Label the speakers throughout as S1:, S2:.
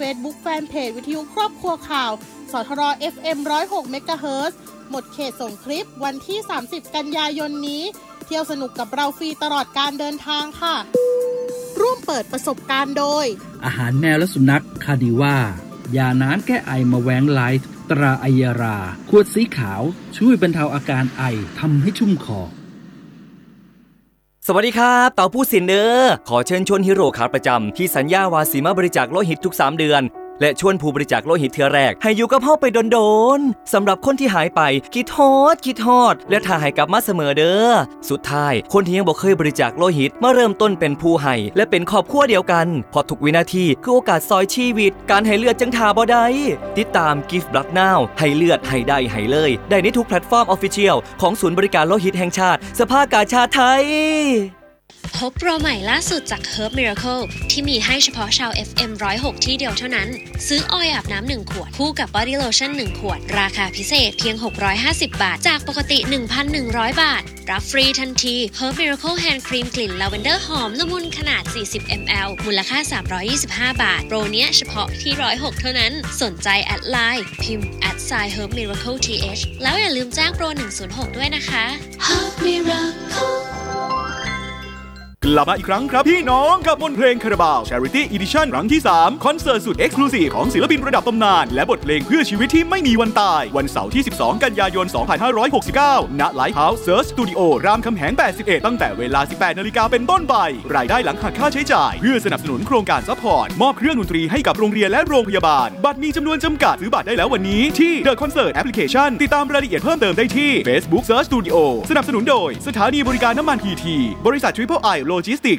S1: Facebook แฟนเพจวิทยุครอบครัวข่าวสทร FM 106 เมกะเฮิรตซ์หมดเขตส่งคลิปวันที่30กันยายนนี้เที่ยวสนุกกับเราฟรีตลอดการเดินทางค่ะร่วมเปิดประสบการณ์โดย
S2: อาหารแมวและสุนัขคาดิว่ายาน้ำแก้ไอมาแวงไลท์ตราไอยาราขวดสีขาวช่วยบรรเทาอาการไอทำให้ชุ่มคอ
S3: สวัสดีครับเต่าผู้สินเด้อขอเชิญชวนฮีโร่ขาประจำที่สัญญาว่าสิมาบริจาคโลหิตทุก3เดือนและชวนผู้บริจาคโลหิตเทื่อแรกให้อยู่กับเฮาไปโดนๆสำหรับคนที่หายไปคิดฮอดและถ้าให้กลับมาเสมอเด้อสุดท้ายคนที่ยังบ่เคยบริจาคโลหิตมาเริ่มต้นเป็นผู้ให้และเป็นครอบครัวเดียวกันเพราะทุกวินาทีคือโอกาสซอยชีวิตการให้เลือดจังท่าบ่ได้ติดตาม Give Blood Now ให้เลือดให้ได้ให้เลยได้ในทุกแพลตฟอร์ม Official ของศูนย์บริการโลหิตแห่งชาติสภากาชาดไทย
S4: พบโปรใหม่ล่าสุดจาก Herb Miracle ที่มีให้เฉพาะชาว FM 106 ที่เดียวเท่านั้นซื้อออยล์อาบน้ำ1ขวดคู่กับ Body Lotion 1ขวดราคาพิเศษเพียง650 บาทจากปกติ 1,100 บาทรับฟรีทันที Herb Miracle Hand Cream กลิ่นลาเวนเดอร์หอมละมุนขนาด40 ml มูลค่า325 บาทโปรเนี้ยเฉพาะที่106เท่านั้นสนใจแอดไลน์พิมพ์ @herb_miracle_th แล้วอย่าลืมแจ้งโปร106ด้วยนะคะ Herb Miracle
S5: กลับมาอีกครั้งครับพี่น้องกับมนต์เพลงคาราบาว Charity Edition ครั้งที่3คอนเสิร์ตสุด Exclusive ของศิลปินระดับตำนานและบทเพลงเพื่อชีวิตที่ไม่มีวันตายวันเสาร์ที่12กันยายน2569ณ Lighthouse Search Studio รามคำแหง81ตั้งแต่เวลา 18 นาฬิกาเป็นต้นไปรายได้หลังหักค่าใช้จ่ายเพื่อสนับสนุนโครงการซัพพอร์ตมอบเครื่องดนตรีให้กับโรงเรียนและโรงพยาบาลบัตรมีจำนวนจำกัดซื้อบัตรได้แล้ววันนี้ที่ The Concert Application ติดตามรายละเอียดเพิ่มเติมได้ที่ Facebook Search Studio สนับสนุนโดยสถานีบริการน้ำมัน PT บริษัท Triple I Logistics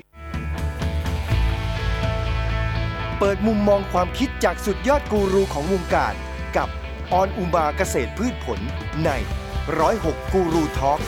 S6: เปิดมุมมองความคิดจากสุดยอดกูรูของวงการกับออนอุมาเกษตรพืชผลใน106กูรูทอล์ก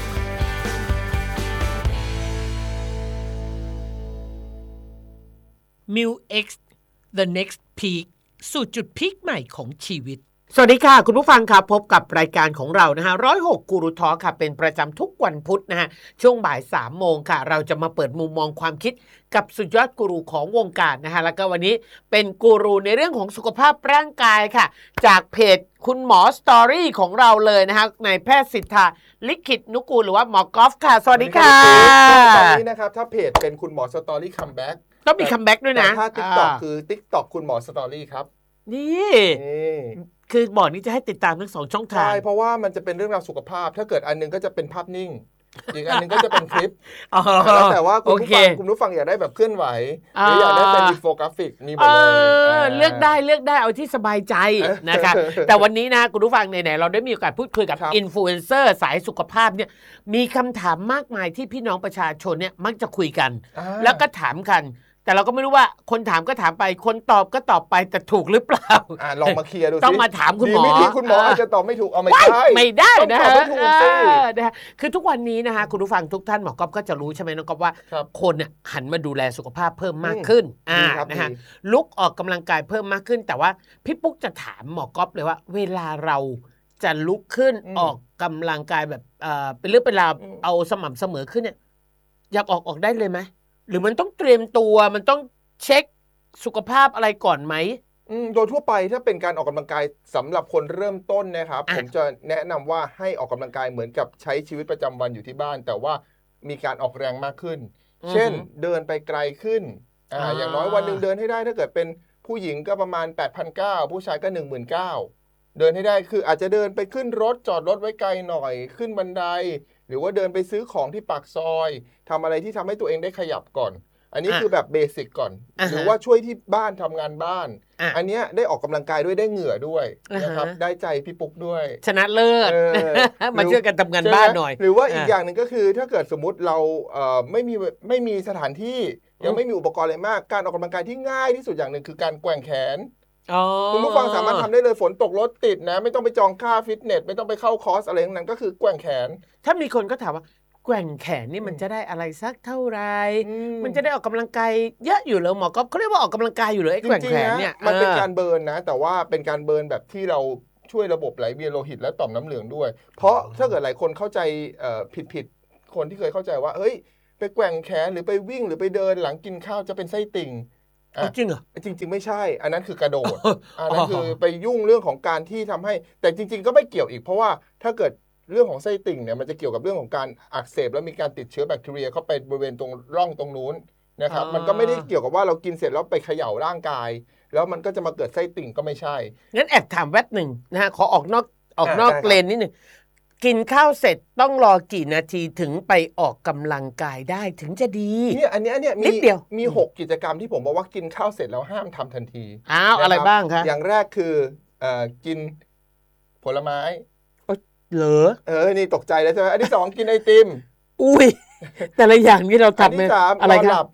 S7: มิว X The Next Peak สู่จุดพีคใหม่ของชีวิตสวัสดีค่ะคุณผู้ฟังค่ะพบกับรายการของเรานะฮะ106กูรูทอล์กค่ะเป็นประจำทุกวันพุธนะฮะช่วงบ่าย 3 โมงค่ะเราจะมาเปิดมุมมองความคิดกับสุดยอดกูรูของวงการนะฮะแล้วก็วันนี้เป็นกูรูในเรื่องของสุขภาพร่างกายค่ะจากเพจคุณหมอสตอรี่ของเราเลยนะฮะนายแพทย์สิทธาลิขิตนุกูลหรือว่าหมอกอล์ฟค่ะสวัสดีค่ะ
S8: ตอนนี้นะครับถ้าเพจเป็นคุณหมอสตอรี่คัมแบ็ก
S7: ต้องมีคัมแบ็กด้วยนะ
S8: ถ้า TikTok คือ TikTok คุณหมอสตอรี่ครับ
S7: นี่คือบอกนี้จะให้ติดตามทั้ง2ช่องทาง
S8: ใช่เพราะว่ามันจะเป็นเรื่องราวสุขภาพถ้าเกิดอันนึงก็จะเป็นภาพนิ่งอีกอันนึงก็จะเป็นคลิปแล้วแต่ว่าคุณผู้ฟังอยากได้แบบเคลื่อนไหวหรืออยากได้เป็นอินโฟกราฟิกมีหมดเลย
S7: เลือกได้เอาที่สบายใจนะคะแต่วันนี้นะคุณผู้ฟังไหนๆเราได้มีโอกาสพูดคุยกับอินฟลูเอนเซอร์สายสุขภาพเนี่ยมีคำถามมากมายที่พี่น้องประชาชนเนี่ยมักจะคุยกันแล้วก็ถามกันแต่เราก็ไม่รู้ว่าคนถามก็ถามไปคนตอบก็ตอบไปแต่ถูกหรือเปล่า
S8: ลองมาเคลียร์ดูสิ
S7: ต้องมาถามคุณหมอ
S8: ไม่ดีคุณหมออาจจะตอบไม่ถูกเอาไม่
S7: ได้นะฮะ
S8: นะฮะ
S7: คือทุกวันนี้นะฮะคุณผู้ฟังทุกท่านหมอก๊อฟก็จะรู้ใช่ไหมน้องก๊อฟว่าคนเนี่ยหันมาดูแลสุขภาพเพิ่มมากขึ้นนะฮะลุกออกกำลังกายเพิ่มมากขึ้นแต่ว่าพี่ปุ๊กจะถามหมอก๊อฟเลยว่าเวลาเราจะลุกขึ้นออกกำลังกายแบบเป็นเรื่องเป็นราวเอาสม่ำเสมอขึ้นเนี่ยอยากออกได้เลยไหมหรือมันต้องเตรียมตัวมันต้องเช็คสุขภาพอะไรก่อนไหม
S8: โดยทั่วไปถ้าเป็นการออกกำลังกายสำหรับคนเริ่มต้นนะครับผมจะแนะนำว่าให้ออกกำลังกายเหมือนกับใช้ชีวิตประจำวันอยู่ที่บ้านแต่ว่ามีการออกแรงมากขึ้นเช่นเดินไปไกลขึ้นอย่างน้อยวันนึงเดินให้ได้ถ้าเกิดเป็นผู้หญิงก็ประมาณ 8,900 ผู้ชายก็ 19,000 เดินให้ได้คืออาจจะเดินไปขึ้นรถจอดรถไว้ไกลหน่อยขึ้นบันไดหรือว่าเดินไปซื้อของที่ปากซอยทำอะไรที่ทำให้ตัวเองได้ขยับก่อนอันนี้คือแบบเบสิกก่อนหรือว่าช่วยที่บ้านทำงานบ้านอันนี้ได้ออกกำลังกายด้วยได้เหงื่อด้วยนะครับได้ใจพี่ปุ๊กด้วย
S7: ชนะเลิศมาช่วยกันทำงานบ้านหน่อย
S8: หรือว่าอีกอย่างหนึ่งก็คือถ้าเกิดสมมุติเราไม่มีสถานที่ยังไม่มีอุปกรณ์อะไรมากการออกกำลังกายที่ง่ายที่สุดอย่างหนึ่งคือการแกว่งแขนคุณผู้ฟังสามารถทำได้เลยฝนตกรถติดนะไม่ต้องไปจองค่าฟิตเนสไม่ต้องไปเข้าคอร์สอะไรทั้งนั้นก็คือแกว่งแขน
S7: ถ้ามีคนก็ถามว่าแกว่งแขนนี่มันจะได้อะไรสักเท่าไรมันจะได้ออกกำลังกายเยอะอยู่เหรอหมอก๊อฟเขาเรียกว่าออกกำลังกายอยู่เลยไอ้แกว่งแขนเนี่ย
S8: มันเป็นการเบิร์นนะแต่ว่าเป็นการเบิร์นแบบที่เราช่วยระบบไหลเวียนโลหิตและต่อมน้ำเหลืองด้วยเพราะถ้าเกิดหลายคนเข้าใจผิดคนที่เคยเข้าใจว่าเฮ้ยไปแกว่งแขนหรือไปวิ่งหรือไปเดินหลังกินข้าวจะเป็นไส้ติ่ง
S7: จริงเหรอ
S8: จริงๆไม่ใช่อันนั้นคือกระโดดอันนั้นคือไปยุ่งเรื่องของการที่ทำให้แต่จริงๆก็ไม่เกี่ยวอีกเพราะว่าถ้าเกิดเรื่องของไส้ติ่งเนี่ยมันจะเกี่ยวกับเรื่องของการอักเสบแล้วมีการติดเชื้อแบคทีเรียเข้าไปบริเวณตรงร่องตรงนู้นนะครับมันก็ไม่ได้เกี่ยวกับว่าเรากินเสร็จแล้วไปเขย่าร่างกายแล้วมันก็จะมาเกิดไส้ติ่งก็ไม่ใช่
S7: งั้นแอบถามแวบหนึ่งนะฮะขอออกนอกเลนนิดหนึ่งกินข้าวเสร็จต้องรอกี่นาทีถึงไปออกกำลังกายได้ถึงจะดี
S8: เนี่ยอันนี้
S7: นิดเดียว
S8: มี6กิจกรรมที่ผมบอกว่ากินข้าวเสร็จแล้วห้ามทำทันที
S7: อะไรบ้างคะ
S8: อย่างแรกคือกินผลไม้
S7: เหรอ
S8: นี่ตกใจแล้วใช่ไหมอันที่2กินไอติม
S7: อุ้ยแต่ละอย่างที่เราทำ
S8: อันที่3อะไรครับ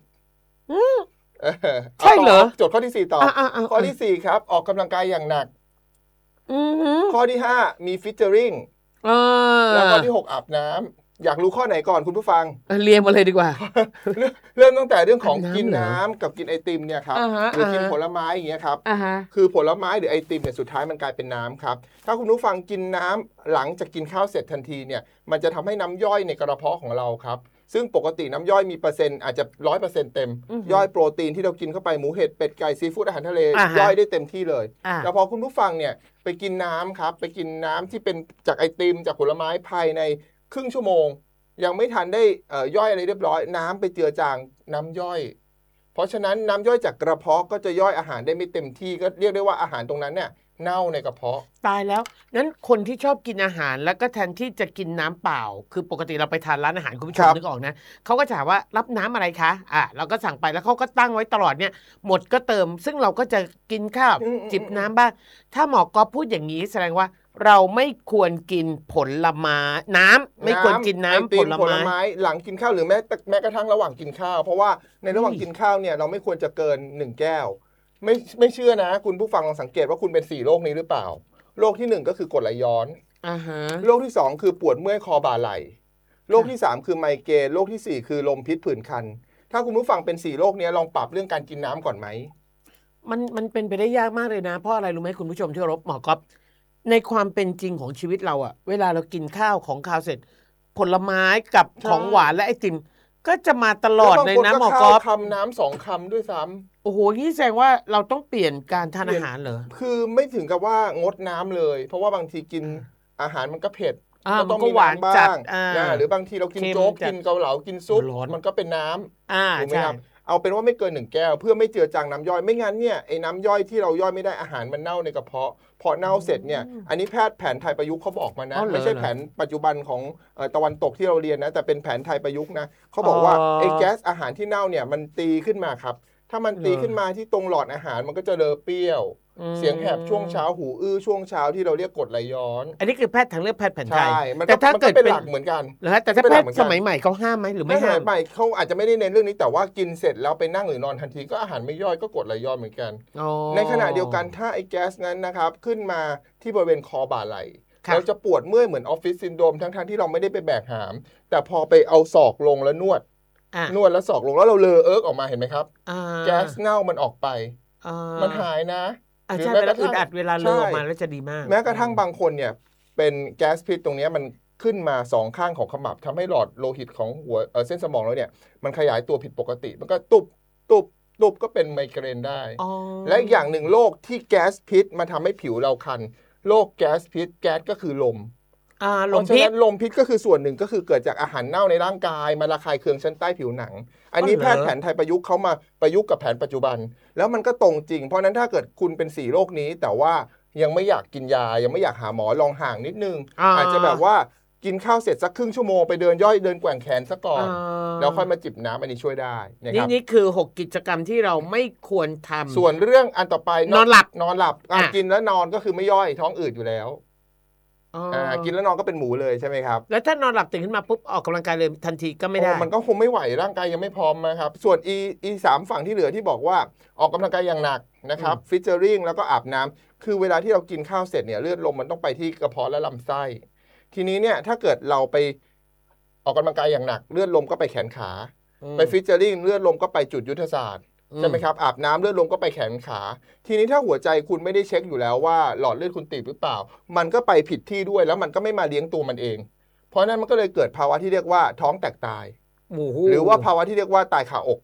S7: ใช่เหรอ
S8: จดข้อที่4ต่อข้อที่4ครับออกกำลังกายอย่างหนักข้อที่5มีฟิชเจอริงแล้วข้อที่6อาบน้ำอยากรู้ข้อไหนก่อนคุณผู้ฟัง
S7: เรียงมาเลยดีกว่า
S8: เริ่มตั้งแต่เรื่องของกินน้ำกับกินไอติมเนี่ยครับหรือกินผลไม้อย่างเงี้ยครับคือผลไม้หรือไอติมเนี่ยสุดท้ายมันกลายเป็นน้ำครับถ้าคุณผู้ฟังกินน้ำหลังจากกินข้าวเสร็จทันทีเนี่ยมันจะทำให้น้ำย่อยในกระเพาะของเราครับซึ่งปกติน้ำย่อยมีเปอร์เซ็นต์อาจจะ 100% เต็มย่อยโปรตีนที่เรากินเข้าไปหมูเห็ดเป็ดไก่ซีฟู้ดอาหารทะเลย่อยได้เต็มที่เลยแต่พอคุณผู้ฟังเนี่ยไปกินน้ำครับไปกินน้ำที่เป็นจากไอติมจากผลไม้ภายในครึ่งชั่วโมงยังไม่ทันได้ย่อยอะไรเรียบร้อยน้ำไปเจือจางน้ำย่อยเพราะฉะนั้นน้ำย่อยจากกระเพาะก็จะย่อยอาหารได้ไม่เต็มที่ก็เรียกได้ว่าอาหารตรงนั้นเนี่ยเน่าในกระเพาะ
S7: ตายแล้วนั้นคนที่ชอบกินอาหารแล้วก็แทนที่จะกินน้ำเปล่าคือปกติเราไปทานร้านอาหารคุณผู้ชมนึกออกนะเขาก็ถามว่ารับน้ำอะไรคะเราก็สั่งไปแล้วเขาก็ตั้งไว้ตลอดเนี่ยหมดก็เติมซึ่งเราก็จะกินข้าวจิบน้ำบ้างถ้าหมอก๊อฟพูดอย่างนี้แสดงว่าเราไม่ควรกินผลไม้ไม่ควรกินน้ำผลไม้
S8: หลังกินข้าวหรือแม้กระทั่งระหว่างกินข้าวเพราะว่าในระหว่างกินข้าวเนี่ยเราไม่ควรจะเกิน1แก้วไม่เชื่อนะคุณผู้ฟังลองสังเกตว่าคุณเป็น4โรคนี้หรือเปล่าโรคที่1ก็คือกรดไหลย้อนโรคที่2คือปวดเมื่อยคอบ่าไหล่โรคที่3คือไมเกรนโรคที่4คือลมพิษผื่นคันถ้าคุณผู้ฟังเป็น4โรคนี้ลองปรับเรื่องการกินน้ำก่อนไหม
S7: มันเป็นไปได้ยากมากเลยนะเพราะอะไรรู้ไหมคุณผู้ชมที่เคารพหมอก๊อฟในความเป็นจริงของชีวิตเราอะเวลาเรากินข้าวของข้าวเสร็จผลไม้กับของหวานและไอติมก็จะมาตลอดเลยนะหมอก๊อฟ
S8: คำน้ำ2คำด้วยซ้ำ
S7: โอ้โหนี่แสดงว่าเราต้องเปลี่ยนการทานอาหารเหรอ
S8: คือไม่ถึงกับว่างดน้ำเลยเพราะว่าบางทีกินอาหารมันก็เผ็ด
S7: ก็ต้องมีหวานบ้าง
S8: หรือบางทีเรากินโจ๊กกินเกาเหลากินซุปมันก็เป็นน้ำถูกไหมครับเอาเป็นว่าไม่เกิน1แก้วเพื่อไม่เจือจางน้ำย่อยไม่งั้นเนี่ยไอ้น้ำย่อยที่เราย่อยไม่ได้อาหารมันเน่าในกระเพาะพอเน่าเสร็จเนี่ยอันนี้แพทย์แผนไทยประยุกต์เขาบอกมานะไม่ใช่แผนปัจจุบันของตะวันตกที่เราเรียนนะแต่เป็นแผนไทยประยุกต์นะเขาบอกว่าไอ้แก๊สอาหารที่เน่าเนี่ยมันตีขึ้นมาครับถ้ามันตีขึ้นมาที่ตรงหลอดอาหารมันก็จะเลอะเปรี้ยวเสียงแหบช่วงเช้าหูอื้อช่วงเช้าที่เราเรียกกรดไหลย้อน
S7: อันนี้คือแพทย์ทางเลือกแพทย์แผนไทย
S8: แต่ถ้าเกิดเป็นหลักเหมือนกัน
S7: แต่ถ้าแพทย์สมัยใหม่เขาห้ามไหมหรือไม่ห้าม
S8: สมัยใหม่เขาอาจจะไม่ได้เน้นเรื่องนี้แต่ว่ากินเสร็จแล้วไปนั่งหรือนอนทันทีก็อาหารไม่ย่อยก็กรดไหลย้อนเหมือนกันในขณะเดียวกันถ้าไอ้แก๊สนั้นนะครับขึ้นมาที่บริเวณคอบ่าไหล่เราจะปวดเมื่อยเหมือนออฟฟิศซินโดรมทั้งที่เราไม่ได้ไปแบกหามแต่พอไปเอาศอกลงแล้วนวดแล้วศอกลงแล้วเราเลอะเอิ๊กออกมาเห็นไหมครับแก๊สเน่ามันออกไปมันหายนะ
S7: ใช่เวลาอึดอัดเวลาเลอะออกมาแล้วจะดีมาก
S8: แม้กระทั่งบางคนเนี่ยเป็นแก๊สพิษตรงนี้มันขึ้นมา2ข้างของขมับทำให้หลอดโลหิตของหัวเส้นสมองเราเนี่ยมันขยายตัวผิดปกติมันก็ตุบก็เป็นไมเกรนได้และอีกอย่างหนึ่งโรคที่แก๊สพิษมาทำให้ผิวเราคันโรคแก๊สพิษแก๊สก็คือลม
S7: ลมพิษ
S8: ก็คือส่วนหนึ่งก็คือเกิดจากอาหารเน่าในร่างกายมาระคายเคืองชั้นใต้ผิวหนังอันนี้แพทย์แผนไทยประยุกต์เขามาประยุกต์กับแผนปัจจุบันแล้วมันก็ตรงจริงเพราะนั้นถ้าเกิดคุณเป็น4โรคนี้แต่ว่ายังไม่อยากกินยายังไม่อยากหาหมอลองห่างนิดนึงอาจจะแบบว่ากินข้าวเสร็จสักครึ่งชั่วโมงไปเดินย่อยเดินแกว่งแขนซะก่อนแล้วค่อยมาจิบน้ำอันนี้ช่วยได้นะครับ
S7: นี่คือ6กิจกรรมที่เราไม่ควรทำ
S8: ส่วนเรื่องอันต่อไป
S7: นอนหลับ
S8: กินแล้วนอนก็คือไม่ย่อยท้องอืดอยู่แล้วกินแล้วนอนก็เป็นหมูเลยใช่ไหมครับ
S7: แล้วถ้านอนหลับตื่นขึ้นมาปุ๊บออกกำลังกายเลยทันทีก็ไม่ได้
S8: มันก็คงไม่ไหวร่างกายยังไม่พร้อมนะครับส่วนอี3ฝั่งที่เหลือที่บอกว่าออกกำลังกายอย่างหนักนะครับฟิชเจอริงแล้วก็อาบน้ำคือเวลาที่เรากินข้าวเสร็จเนี่ยเลือดลมมันต้องไปที่กระเพาะและลำไส้ทีนี้เนี่ยถ้าเกิดเราไปออกกำลังกายอย่างหนักเลือดลมก็ไปแขนขาไปฟิชเจอริงเลือดลมก็ไปจุดยุทธศาสตร์ใช่ไหมครับอาบน้ำเลือดลมก็ไปแขนขาทีนี้ถ้าหัวใจคุณไม่ได้เช็คอยู่แล้วว่าหลอดเลือดคุณตีบหรือเปล่ามันก็ไปผิดที่ด้วยแล้วมันก็ไม่มาเลี้ยงตัวมันเองเพราะนั้นมันก็เลยเกิดภาวะที่เรียกว่าท้องแตกตายหรือว่าภาวะที่เรียกว่าตายคาอก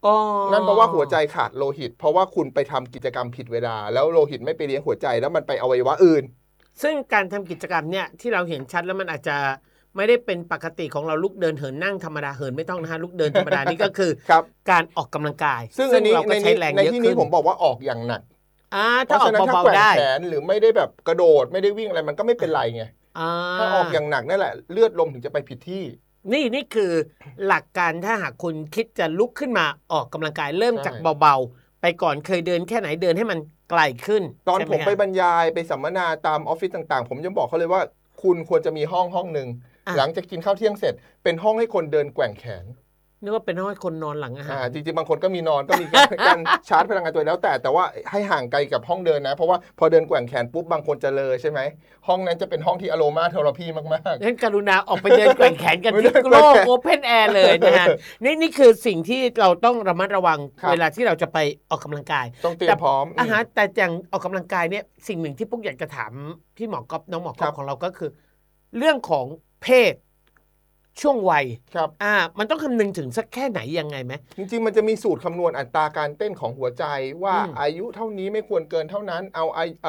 S8: นั่นเพราะว่าหัวใจขาดโลหิตเพราะว่าคุณไปทำกิจกรรมผิดเวลาแล้วโลหิตไม่ไปเลี้ยงหัวใจแล้วมันไปอวัยวะอื่น
S7: ซึ่งการทำกิจกรรมเนี่ยที่เราเห็นชัดแล้วมันอาจจะไม่ได้เป็นปกติของเราลุกเดินเหินนั่งธรรมดาเหินไม่ต้องนะฮะลุกเดินธรรมดานี่ก็คือการออกกำลังกาย
S8: ซึ่งอันนี้ในที่นี้ผมบอกว่าออกอย่างหนัก
S7: ถ้าออกเบาๆได้
S8: แขนหรือไม่ได้แบบกระโดดไม่ได้วิ่งอะไรมันก็ไม่เป็นไรไงถ้าออกอย่างหนักนั่นแหละเลือดลมถึงจะไปผิดที่
S7: นี่คือหลักการถ้าหากคุณคิดจะลุกขึ้นมาออกกำลังกายเริ่มจากเบาๆไปก่อนเคยเดินแค่ไหนเดินให้มันไกลขึ้น
S8: ตอนผมไปบรรยายไปสัมมนาตามออฟฟิศต่างๆผมยังบอกเขาเลยว่าคุณควรจะมีห้องนึงหลังจากกินข้าวเที่ยงเสร็จเป็นห้องให้คนเดินแกว่งแขน
S7: นึกว่าเป็นห้องให้คนนอนหลังอาหาร
S8: จริงๆบางคนก็มีนอนก็มีการชาร์จพลังงานตัวแล้วแต่ว่าให้ห่างไกลกับห้องเดินนะเพราะว่าพอเดินแกว่งแขนปุ๊บบางคนจะเลยใช่ไหมห้องนั้นจะเป็นห้องที่อโรมาเทอราพีมาก
S7: ๆงั้นกรุณาออกไปเดินแกว่งแขนกันที่โลกโอเพนแอร์เลยนะฮะนี่คือสิ่งที่เราต้องระมัดระวังเวลาที่เราจะไปออกกำลังกาย
S8: ต้องเตรียมพร้อม
S7: แต่อย่างออกกำลังกายเนี่ยสิ่งหนึ่งที่ปุ๊กอยากจะถามพี่หมอก๊อฟน้องหมอก๊อฟของเราก็คือเรื่องของเพศช่วงวัย
S8: ครับ
S7: มันต้องคำนึงถึงสักแค่ไหนยังไงไหม
S8: จริงๆมันจะมีสูตรคำนวณอัตราการเต้นของหัวใจว่าอายุเท่านี้ไม่ควรเกินเท่านั้นเอา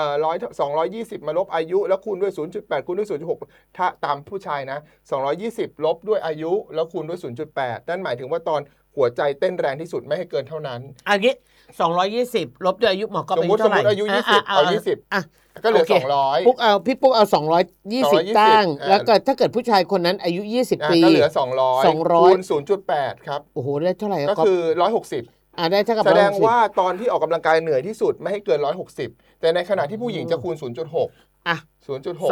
S8: 220มาลบอายุแล้วคูณด้วย 0.8 คูณด้วย 0.6 ถ้าตามผู้ชายนะ220ลบด้วยอายุแล้วคูณด้วย 0.8 นั่นหมายถึงว่าตอนหัวใจเต้นแรงที่สุดไม่ให้เกินเท่านั้น
S7: อันนี้220ลบด้วยอายุหมอก็เป็นเท่าไหร่
S8: สมมติอายุ20เอา20ก็เหลือ200
S7: พี่ปุ๊กเอา220ตั้งแล้วก็ถ้าเกิดผู้ชายคนนั้นอายุ20ปี
S8: ก็เหลือ200คูณ 0.8 ครับ
S7: โอ้โหได้เท่าไหร่
S8: ก็คือ160
S7: ได้เท่ากับ
S8: แสดงว่าตอนที่ออกกำลังกายเหนื่อยที่สุดไม่ให้เกิน160แต่ในขณะที่ผู้หญิงจะคูณ 0.6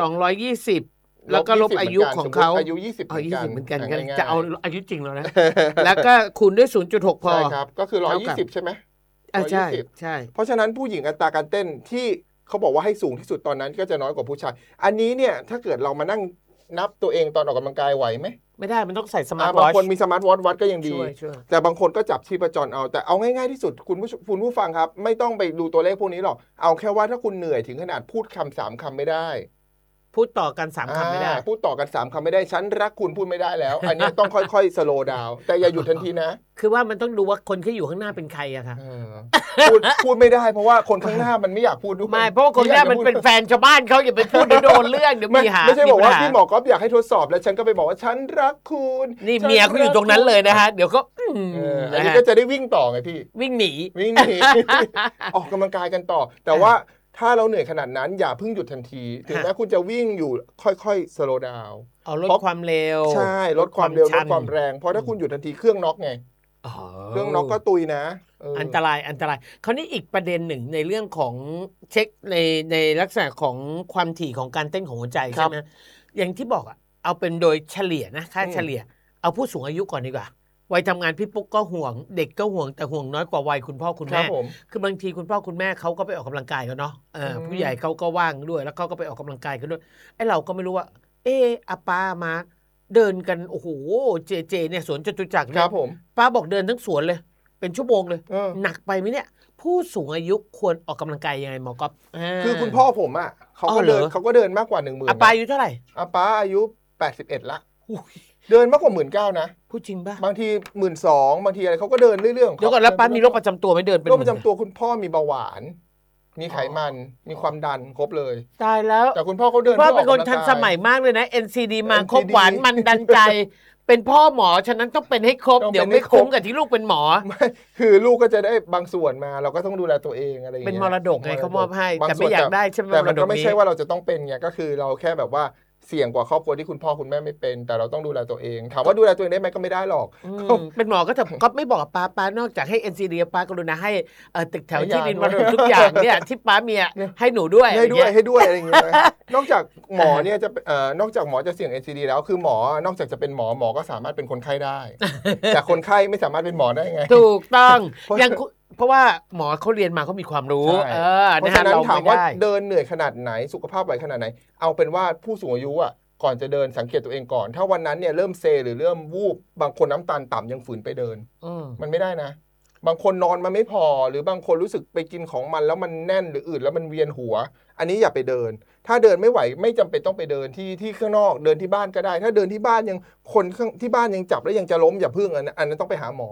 S7: 220แล้วก็ลบอายุของเขา
S8: อายุ20
S7: เหมือนกันจะเอาอายุจริงแล้วนะแล้วก็คูณด้วย 0.6 พอ
S8: ใช่ครับก็คือ120ใช่ไหม
S7: ใช่
S8: เพราะฉะนั้นผู้หญิงอัตราการเต้นที่เขาบอกว่าให้สูงที่สุดตอนนั้นก็จะน้อยกว่าผู้ชายอันนี้เนี่ยถ้าเกิดเรามานั่งนับตัวเองตอนออกกำลังกายไหวไหม
S7: ไม่ได้มันต้องใส่สมาร์ทวอทช์
S8: บางคนมีสมาร์ทวอทช์วัดก็ยังดีแต่บางคนก็จับชีพจรเอาแต่เอาง่ายๆที่สุดคุณผู้ฟังครับไม่ต้องไปดูตัวเลขพวกนี้หรอกเอาแค่ว่าถ้าคุณเหนื่อยถึงขนาดพูดคำ3คำไม่ได้
S7: พูดต่อกัน3คำไม่ได้
S8: พูดต่อกัน3คำไม่ได้ฉันรักคุณพูดไม่ได้แล้วอันนี้ต้องค่อยๆสโลว์ดาวน์แต่อย่าหยุดทันทีนะ
S7: คือว่ามันต้องดูว่าคนที่อยู่ข้างหน้าเป็นใครอะค่ะ
S8: พูดไม่ได้เพราะว่าคนข้างหน้ามันไม่อยากพูดด้วย
S7: ไม่เพราะว่าคนข้างหน้ามันเป็นแฟนชาวบ้านเขาอย่าไปพูดโดนเรื่องเดี๋ยวมีหา
S8: ไม่ใช่บอกว่าพี่หมอก๊อฟอยากให้ทดสอบแล้วฉันก็ไปบอกว่าฉันรักคุณ
S7: นี่เมียเขาอยู่ตรงนั้นเลยนะฮะเดี๋ยวก็
S8: อันนี้ก็จะได้วิ่งต่อไงพี่
S7: วิ่งหนี
S8: ออกกำลังกายกันต่อแต่ว่าถ้าเราเหนื่อยขนาดนั้นอย่าเพิ่งหยุดทันทีถึงแม้คุณจะวิ่งอยู่ค่อยๆสโลว์ดาวน์
S7: ลดความเร็ว
S8: ใช่ลดความเร็วลดความแรงเพราะถ้าคุณหยุดทันทีเครื่องน็อกไงเครื่องน็อกก็ตุยนะ
S7: อันตรายคราวนี้อีกประเด็นหนึ่งในเรื่องของเช็คในลักษณะของความถี่ของการเต้นของหัวใจใช่ไหมอย่างที่บอกเอาเป็นโดยเฉลี่ยนะค่าเฉลี่ยเอาผู้สูงอายุก่อนดีกว่าวัยทำงานพี่ปุ๊กก็ห่วงเด็กก็ห่วงแต่ห่วงน้อยกว่าวัยคุณพ่อคุณแม่คือบางทีคุณพ่อคุณแม่เขาก็ไปออกกำลังกายกันเนาะผู้ใหญ่เขาก็ว่างด้วยแล้วเขาก็ไปออกกำลังกายกันด้วยไอ้เราก็ไม่รู้ว่าอาป้ามาเดินกันโอ้โหเจเนี่ยสวนจตุจักรเนี่ยป้าบอกเดินทั้งสวนเลยเป็นชั่วโมงเลยหนักไปไหมเนี่ยผู้สูงอายุควรออกกำลังกายยังไงหมอก๊อฟ
S8: คือคุณพ่อผมเขาก็เดินมากกว่า 10,000
S7: อาป้าอายุเท่าไหร่
S8: อาป้าอายุ81ละเดินมากกว่า 19,000 นะ
S7: พูดจริงป่ะ
S8: บางที 12,000 บางทีอะไรเขาก็เดินเรื่อยๆ
S7: เดี๋ยวก่อนแล้วป้ามีโรคประจำตัวไม่เดินเป็น
S8: โรคประจำตัวคุณพ่อมีเบาหวานมีไขมันมีความดันครบเลย
S7: ตายแล้ว
S8: แต่คุณพ่อเขาเดิน
S7: พ่อเป็นคนทันสมัยมากเลยนะ NCD มาครบหวานมันดันใจเป็นพ่อหมอฉะนั้นต้องเป็นให้ครบเดี๋ยวไม่คุ้มกับที่ลูกเป็นหมอ
S8: ไม่คือลูกก็จะได้บางส่วนมาเราก็ต้องดูแลตัวเองอะไรอย่างเงี้ย
S7: เป็นมรดกไงเขามอบให้แต่ไม่อยากได้ใช่ไหม
S8: แต่มันก็ไม่ใช่ว่าเราจะต้องเป็นไงก็คือเราแค่แบบว่าเสี่ยงกว่าครอบครัวที่คุณพ่อคุณแม่ไม่เป็นแต่เราต้องดูแลตัวเองถามว่าดูแลตัวเองได้ไหมก็ไม่ได้หรอก
S7: เป็นหมอก็แต่ก็ไม่บอกป้านอกจากให้ NCD ป้ากรุณาให้ตึกแถวที่ดินมรดกทุกอย่างเนี่ยที่ป้าเมียให้หนูด้วย
S8: ให้ด้วยอะไรอย่างเงี้ยนอกจากหมอเนี่ยจะนอกจากหมอจะเสี่ยง NCD แล้วคือหมอนอกจากจะเป็นหมอก็สามารถเป็นคนไข้ได้แต่คนไข้ไม่สามารถเป็นหมอได้ไง
S7: ถูกต้องอย่างเพราะว่าหมอเขาเรียนมาเขามีความรู้
S8: เพราะฉะนั้นถามว่าเดินเหนื่อยขนาดไหนสุขภาพไหวขนาดไหนเอาเป็นว่าผู้สูงอายุก่อนจะเดินสังเกตตัวเองก่อนถ้าวันนั้นเนี่ยเริ่มเซหรือเริ่มวูบบางคนน้ำตาลต่ำยังฝืนไปเดินมันไม่ได้นะบางคนนอนมาไม่พอหรือบางคนรู้สึกไปกินของมันแล้วมันแน่นหรืออื่นแล้วมันเวียนหัวอันนี้อย่าไปเดินถ้าเดินไม่ไหวไม่จำเป็นต้องไปเดินที่ข้างนอกเดินที่บ้านก็ได้ถ้าเดินที่บ้านยังคนที่บ้านยังจับแล้วยังจะล้มอย่าพึ่งอันนั้นต้องไปหาหมอ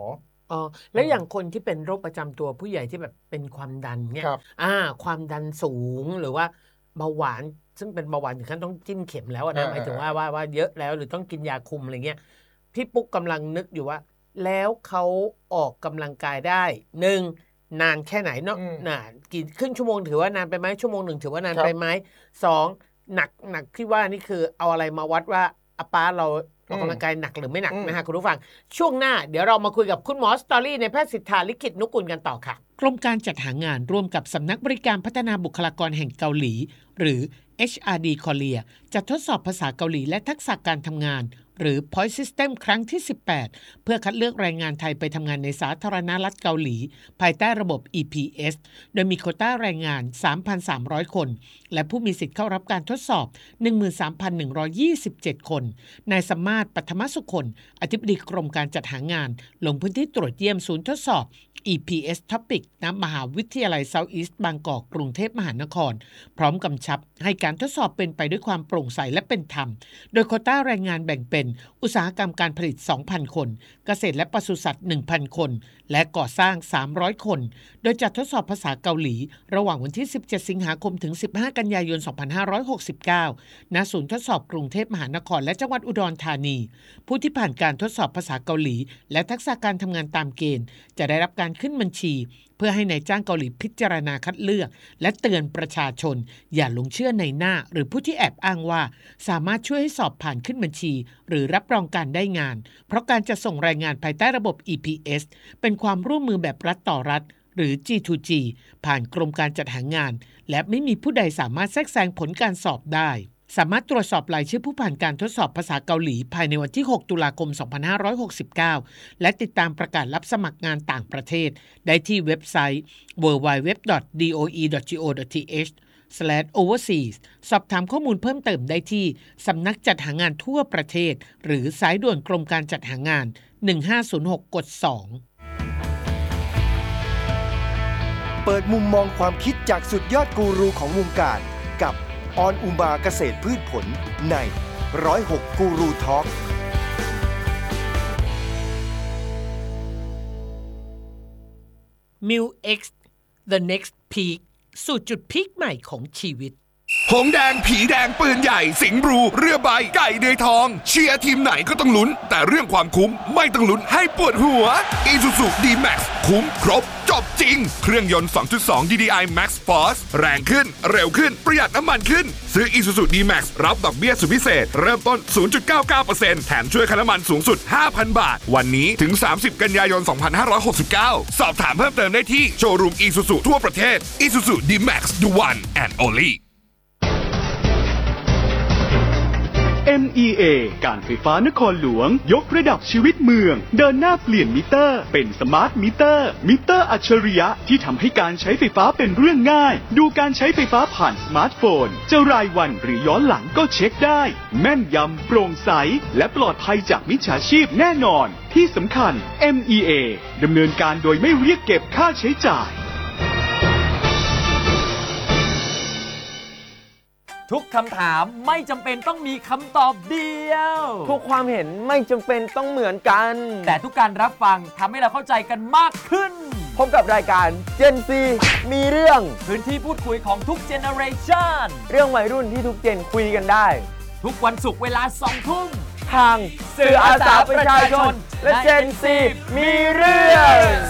S7: อ๋อแล้วอย่างคนที่เป็นโรคประจำตัวผู้ใหญ่ที่แบบเป็นความดันเนี่ย
S8: ครับ
S7: ความดันสูงหรือว่าเบาหวานซึ่งเป็นเบาหวานถึงขั้นต้องจิ้มเข็มแล้วนะหมายถึงว่าเยอะแล้วหรือต้องกินยาคุมอะไรเงี้ยพี่ปุ๊กกำลังนึกอยู่ว่า แล้วเขาออกกำลังกายได้1นานแค่ไหนเนาะกี่ครึ่งชั่วโมงถือว่านานไปไหมชั่วโมงหนึ่งถือว่านานไปไหม2หนักที่ว่านี่คือเอาอะไรมาวัดว่าป้าเราออกกำลังกายหนักหรือไม่หนักนะฮะคุณผู้ฟังช่วงหน้าเดี๋ยวเรามาคุยกับคุณหมอสตอรี่ในแพทย์สิทธาลิขิตนุกูลกันต่อค่ะกรมการจัดหางานร่วมกับสำนักบริการพัฒนาบุคลากรแห่งเกาหลีหรือ HRD Korea จะทดสอบภาษาเกาหลีและทักษะการทำงานหรือ Point System ครั้งที่ 18 เพื่อคัดเลือกแรงงานไทยไปทำงานในสาธารณรัฐเกาหลีภายใต้ระบบ EPS โดยมีโควต้าแรงงาน 3,300 คนและผู้มีสิทธิ์เข้ารับการทดสอบ 13,127 คนนายสมมาตร ปัทมสุคนอธิบดีกรมการจัดหางานลงพื้นที่ตรวจเยี่ยมศูนย์ทดสอบ EPS Topic ณ มหาวิทยาลัย Southeast บางกอกกรุงเทพมหานครพร้อมกำชับให้การทดสอบเป็นไปด้วยความโปร่งใสและเป็นธรรมโดยโควต้าแรงงานแบ่งเป็นอุตสาหกรรมการผลิต 2,000 คนเกษตรและปศุสัตว์ 1,000 คนและก่อสร้าง 300 คนโดยจัดทดสอบภาษาเกาหลีระหว่างวันที่ 17 สิงหาคมถึง 15 กันยายน 2569 ณ ศูนย์ทดสอบกรุงเทพมหานครและจังหวัดอุดรธานีผู้ที่ผ่านการทดสอบภาษาเกาหลีและทักษะการทำงานตามเกณฑ์จะได้รับการขึ้นบัญชีเพื่อให้นายจ้างเกาหลีพิจารณาคัดเลือกและเตือนประชาชนอย่าหลงเชื่อในหน้าหรือผู้ที่แอบอ้างว่าสามารถช่วยให้สอบผ่านขึ้นบัญชีหรือรับรองการได้งานเพราะการจะส่งรายงานภายใต้ระบบ EPS เป็นความร่วมมือแบบรัฐต่อรัฐหรือ G2G ผ่านกรมการจัดหางานและไม่มีผู้ใดสามารถแทรกแซงผลการสอบได้สามารถตรวจสอบรายชื่อผู้ผ่านการทดสอบภาษาเกาหลีภายในวันที่ 6 ตุลาคม 2569 และติดตามประกาศรับสมัครงานต่างประเทศได้ที่เว็บไซต์ www.doe.go.th/overseas สอบถามข้อมูลเพิ่มเติมได้ที่สำนักจัดหางานทั่วประเทศหรือสายด่วนกรมการจัดหางาน 1506 กด 2
S6: เปิดมุมมองความคิดจากสุดยอดกูรูของวงการกับออนอุมาเกษตรพืชผลใน106กูรูทอล์ก
S7: Mill X The Next Peak สู่จุดพีคใหม่ของชีวิต
S9: หงแดงผีแดงปืนใหญ่สิงห์บลูเรือใบไก่เดือยทองเชียร์ทีมไหนก็ต้องลุ้นแต่เรื่องความคุ้มไม่ต้องลุ้นให้ปวดหัว Isuzu D-Max คุ้มครบจบจริงเครื่องยนต์ 2.2 DDI Max Force แรงขึ้นเร็วขึ้นประหยัดน้ำมันขึ้นซื้อ Isuzu D-Max รับดอกเบี้ยสุดพิเศษเริ่มต้น 0.99% แถมช่วยค่าน้ำมันสูงสุด 5,000 บาทวันนี้ถึง 30 กันยายน 2569 สอบถามเพิ่มเติมได้ที่โชว์รูม Isuzu ทั่วประเทศ Isuzu D-Max The One and Only
S5: MEA การไฟฟ้านครหลวงยกระดับชีวิตเมืองเดินหน้าเปลี่ยนมิเตอร์เป็นสมาร์ทมิเตอร์อัจฉริยะที่ทำให้การใช้ไฟฟ้าเป็นเรื่องง่ายดูการใช้ไฟฟ้าผ่านสมาร์ทโฟนจะรายวันหรือย้อนหลังก็เช็คได้แม่นยำโปร่งใสและปลอดภัยจากมิจฉาชีพแน่นอนที่สำคัญ MEA ดำเนินการโดยไม่เรียกเก็บค่าใช้จ่าย
S3: ทุกคำถามไม่จำเป็นต้องมีคำตอบเดียว
S10: ทุกความเห็นไม่จำเป็นต้องเหมือนกัน
S3: แต่ทุกการรับฟังทำให้เราเข้าใจกันมากขึ้น
S10: พบกับรายการ Gen Z มีเรื่อง
S3: พื้นที่พูดคุยของทุกเจเนอเรชัน
S10: เรื่องวัยรุ่นที่ทุกเจนคุยกันได้
S3: ทุกวันศุกร์เวลา 20:00 น.
S10: ทางสื่ออาสาประชาชนและ Gen Z มีเรื่อง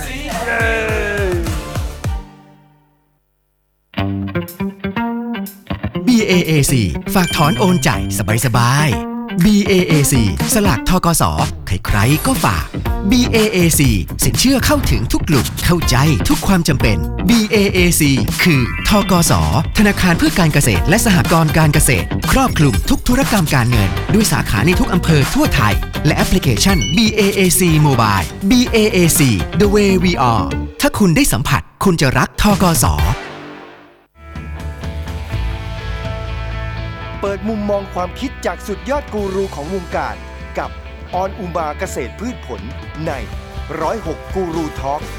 S11: BAAC ฝากถอนโอนจ่ายสบายๆ BAAC สลากธกส.ใครๆก็ฝาก BAAC สินเชื่อเข้าถึงทุกกลุ่มเข้าใจทุกความจำเป็น BAAC คือธกส.ธนาคารเพื่อการเกษตรและสหกรณ์การเกษตรครอบคลุมทุกธุรกรรมการเงินด้วยสาขาในทุกอำเภอทั่วไทยและแอปพลิเคชัน BAAC Mobile BAAC The way we are ถ้าคุณได้สัมผัสคุณจะรักธกส.
S6: เปิดมุมมองความคิดจากสุดยอดกูรูของวงการกับออนอุมาเกษตรพืชผลใน106กูรูทอล์ก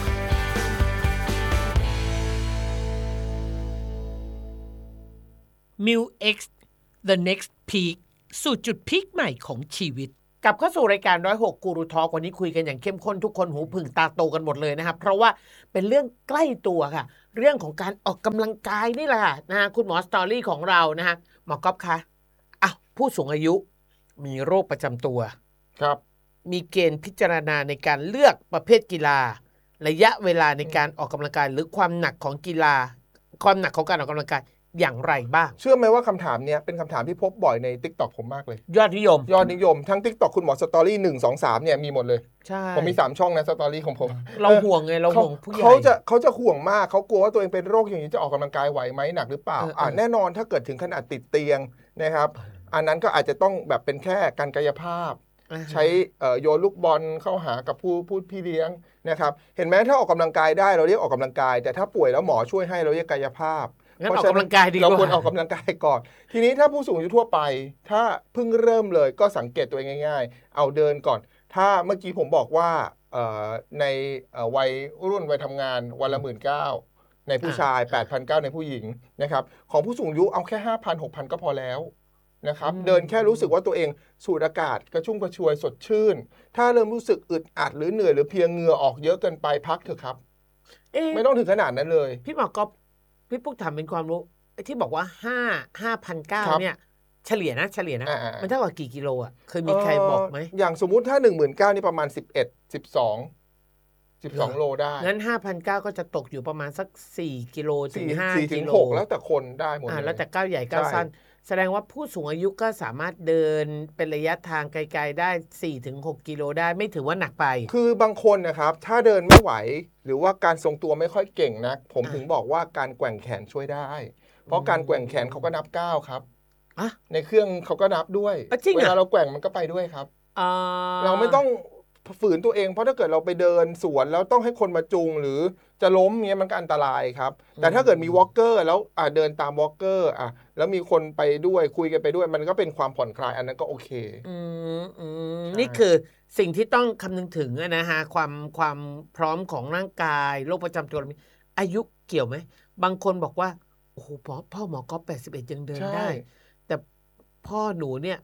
S7: Mill X The Next Peak สู่จุดพีคใหม่ของชีวิตกลับเข้าสู่รายการ106กูรูทอล์กวันนี้คุยกันอย่างเข้มข้นทุกคนหูผึ่งตาโตกันหมดเลยนะครับเพราะว่าเป็นเรื่องใกล้ตัวค่ะเรื่องของการออกกำลังกายนี่แหละนะฮะคุณหมอสตอรี่ของเรานะฮะหมอก๊อฟคะผู้สูงอายุมีโรคประจำตัว
S8: ครับ
S7: มีเกณฑ์พิจารณาในการเลือกประเภทกีฬาระยะเวลาในการออกกำลังกายหรือความหนักของกีฬาความหนักของการออกกำลังกายอย่างไรบ้าง
S8: เชื่อไหมว่าคำถามนี้เป็นคำถามที่พบบ่อยใน TikTok ผมมากเลย
S7: ยอดนิยม
S8: ทั้ง TikTok คุณหมอสตอรี่1 2 3เนี่ยมีหมดเลย
S7: ใช่
S8: ผมมี3ช่องนะสตอรี่ของผม
S7: เราห่วงไงเราห่วงผู้ใหญ่
S8: เขาจะห่วงมากเขากลัวว่าตัวเองเป็นโรคอย่างนี้จะออกกำลังกายไหวไหมหนักหรือเปล่าแน่นอนถ้าเกิดถึงขนาดติดเตียงนะครับอันนั้นก็อาจจะต้องแบบเป็นแค่การกายภาพใช้โยนลูกบอลเข้าหากับผู้พี่เลี้ยงนะครับเห็นไหมถ้าออกกำลังกายได้เราเรียกออกกำลังกายแต่ถ้าป่วยแล้วหมอช่วยให้เราเรียกกายภาพ
S7: เพราะฉะนั้น
S8: เราควรออกกำลังกายก่อนทีนี้ถ้าผู้สูงอายุทั่วไปถ้าเพิ่งเริ่มเลยก็สังเกตตัวเองง่ายๆเอาเดินก่อนถ้าเมื่อกี้ผมบอกว่าในวัยรุ่นวัยทำงานวันละ 19,000 ในผู้ชาย 8,900 ในผู้หญิงนะครับของผู้สูงอายุเอาแค่ 5,000 6,000 ก็พอแล้วนะครับเดินแค่รู้สึกว่าตัวเองสูดอากาศกระชุ่มกระชวยสดชื่นถ้าเริ่มรู้สึกอึดอัดหรือเหนื่อยหรือเพียงเหงื่อออกเยอะเกินไปพักเถอะครับไม่ต้องถึงขนาดนั้นเลย
S7: พี่หมอก๊อฟพี่ปุ๊กถามเป็นความรู้ที่บอกว่า5,900 เนี่ยเฉลี่ยนะมันเท่ากับกี่กิโลอ่ะเคยมีใครบอกไหม
S8: อย่างสมมุติถ้า 19,000 นี่ประมาณ12 โลได้
S7: งั้น 5,900 ก็จะตกอยู่ประมาณสัก4กิโลถึง5กิโล
S8: แล้วแต่คนได้หมด
S7: แล้วแต่ก้าวใหญ่ก้าวสั้นแสดงว่าผู้สูงอายุก็สามารถเดินเป็นระยะทางไกลๆได้ 4-6 กิโลได้ไม่ถือว่าหนักไป
S8: คือบางคนนะครับถ้าเดินไม่ไหวหรือว่าการทรงตัวไม่ค่อยเก่งนะผมถึงบอกว่าการแกว่งแขนช่วยได้เพราะการแกว่งแขนเขาก็นับก้าวครับในเครื่องเขาก็นับด้วยเวลาเราแกว่งมันก็ไปด้วยครับเราไม่ต้องฝืนตัวเองเพราะถ้าเกิดเราไปเดินสวนแล้วต้องให้คนมาจูงหรือจะล้มเงี้ยมันก็อันตรายครับแต่ถ้าเกิดมีวอล์กเกอร์แล้วเดินตามวอล์กเกอร์แล้วมีคนไปด้วยคุยกันไปด้วยมันก็เป็นความผ่อนคลายอันนั้นก็โอเค
S7: นี่คือสิ่งที่ต้องคำนึงถึงนะฮะความพร้อมของร่างกายโรคประจำตัวอายุเกี่ยวไหมบางคนบอกว่าโอ้โหพ่อหมอก็81ยังเดินได้แต่พ่อหนูเนี่ย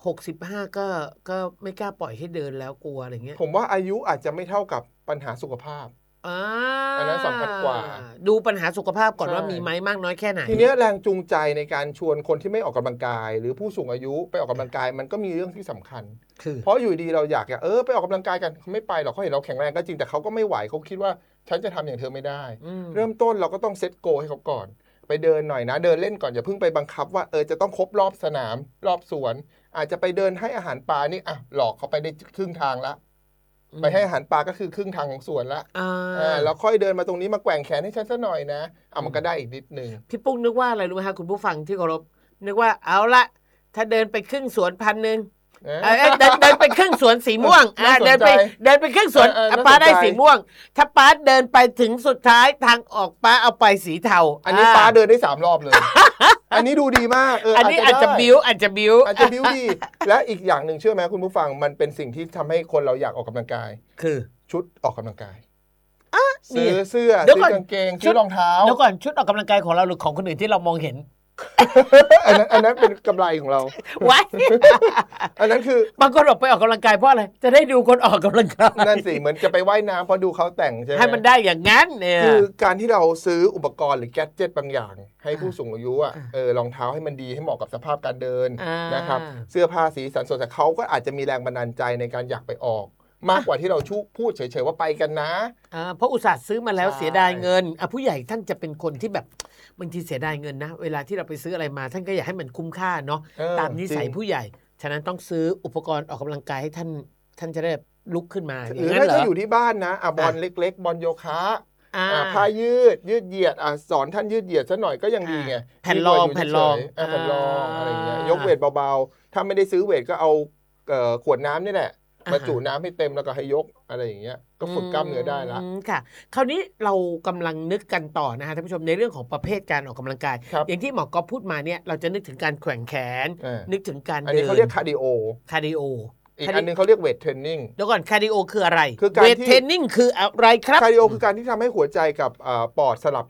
S7: 65ก็ไม่กล้าปล่อยให้เดินแล้วกลัวอะไรเงี้ย
S8: ผมว่าอายุอาจจะไม่เท่ากับปัญหาสุขภาพอันนั้นสำคัญกว่า
S7: ดูปัญหาสุขภาพก่อนว่ามีไหมมากน้อยแค่ไหน
S8: ทีนี้แรงจูงใจในการชวนคนที่ไม่ออกกำลังกายหรือผู้สูงอายุไปออกกำลังกายมันก็มีเรื่องที่สำคัญเพราะอยู่ดีเราอยากไปออกกำลังกายกันเขาไม่ไปหรอกเขาเห็นเราแข็งแรงก็จริงแต่เขาก็ไม่ไหวเขาคิดว่าฉันจะทำอย่างเธอไม่ได้เริ่มต้นเราก็ต้องเซตโกให้เขาก่อนไปเดินหน่อยนะเดินเล่นก่อนอย่าเพิ่งไปบังคับว่าจะต้องครบรอบสนามรอบสวนอาจจะไปเดินให้อาหารปลานี่หลอกเขาไปได้ครึ่งทางละไปให้อาหารปลาก็คือครึ่งทางของสวนละแล้วค่อยเดินมาตรงนี้มาแกว่งแขนให้ฉันซะหน่อยนะมันก็ได้อีกนิดนึง
S7: พี่ปุ๊กนึกว่าอะไรรู้ไหมคะคุณผู้ฟังที่เคารพนึกว่าเอาละถ้าเดินไปครึ่งสวน1,000เดินไปครึ่งสวนสีม่วงเดินไปครึ่งสวนป้าได้สีม่วงถ้าป้าเดินไปถึงสุดท้ายทางออกป้าเอาไปสีเทา
S8: อันนี้ป้าเดินได้3 รอบเลยอันนี้ดูดีมาก
S7: อันนี้อาจจะบิ้ว
S8: ดีและอีกอย่างหนึ่งเชื่อไหมคุณผู้ฟังมันเป็นสิ่งที่ทำให้คนเราอยากออกกำลังกาย
S7: คือ
S8: ชุดออกกำลังกายซื้อเสื้อกางเกงซื้อรองเท้า
S7: เดี๋ยวก่อนชุดออกกำลังกายของเราหรือของคนอื่นที่เรามองเห็น
S8: อันนั้นเป็นกำไรของเราอันนั้นคื
S7: อบางคนออกไปออกกำลังกายเพราะอะไรจะได้ดูคนออกกำลังกาย
S8: นั่นสิเหมือนจะไปว่ายน้ำเพราะดูเขาแต่งใช่ไหม
S7: ให้มันได้อย่างนั้นเนี่ย
S8: คือการที่เราซื้ออุปกรณ์หรือแกดเจ็ตบางอย่างให้ผู้สูงอายุรองเท้าให้มันดีให้เหมาะกับสภาพการเดินนะครับเสื้อผ้าสีสันสดแต่เขาก็อาจจะมีแรงบันดาลใจในการอยากไปออกมากกว่าที่เราพูดเฉยๆว่าไปกันนะ
S7: เพราะอุตส่าห์ซื้อมาแล้วเสียดายเงินผู้ใหญ่ท่านจะเป็นคนที่แบบบางทีเสียดายเงินนะเวลาที่เราไปซื้ออะไรมาท่านก็อยากให้มันคุ้มค่าเนาะตามนิสัยผู้ใหญ่ฉะนั้นต้องซื้ออุปกรณ์ออกกำลังกายให้ท่านจะได้ลุกขึ้นมา
S8: หรือถ้าอยู่ที่บ้านนะบอลเล็กๆบอลโยคะผ้ายืดเหยียดสอนท่านยืดเหยียดซะหน่อยก็ยังดีไง
S7: แผ่นรอง
S8: อะไรเงี้ยยกเวทเบาๆถ้าไม่ได้ซื้อเวทก็เอาขวดน้ำนี่แหละมาจุน้ำให้เต็มแล้วก็ให้ยกอะไรอย่างเงี้ยก็ฝึกกล้ามเนื้อได้ละ
S7: ค่ะคราวนี้เรากำลังนึกกันต่อนะฮะท่านผู้ชมในเรื่องของประเภทการออกกำลังกายอย่างที่หมอก๊อฟพูดมาเนี่ยเราจะนึกถึงการแขว่งแขนนึกถึงการเดินอัน
S8: นี้เขาเรียกคาร์ดิโออีกอันนึงเขาเรียกเวทเทรนนิ่ง
S7: เดี๋ยวก่อนคาร์ดิโอคืออะไรเวทเทรนนิ่งคืออะไรครับ
S8: คาร์ดิโอคือการที่ทำให้หัวใจกับปอดสลับกัน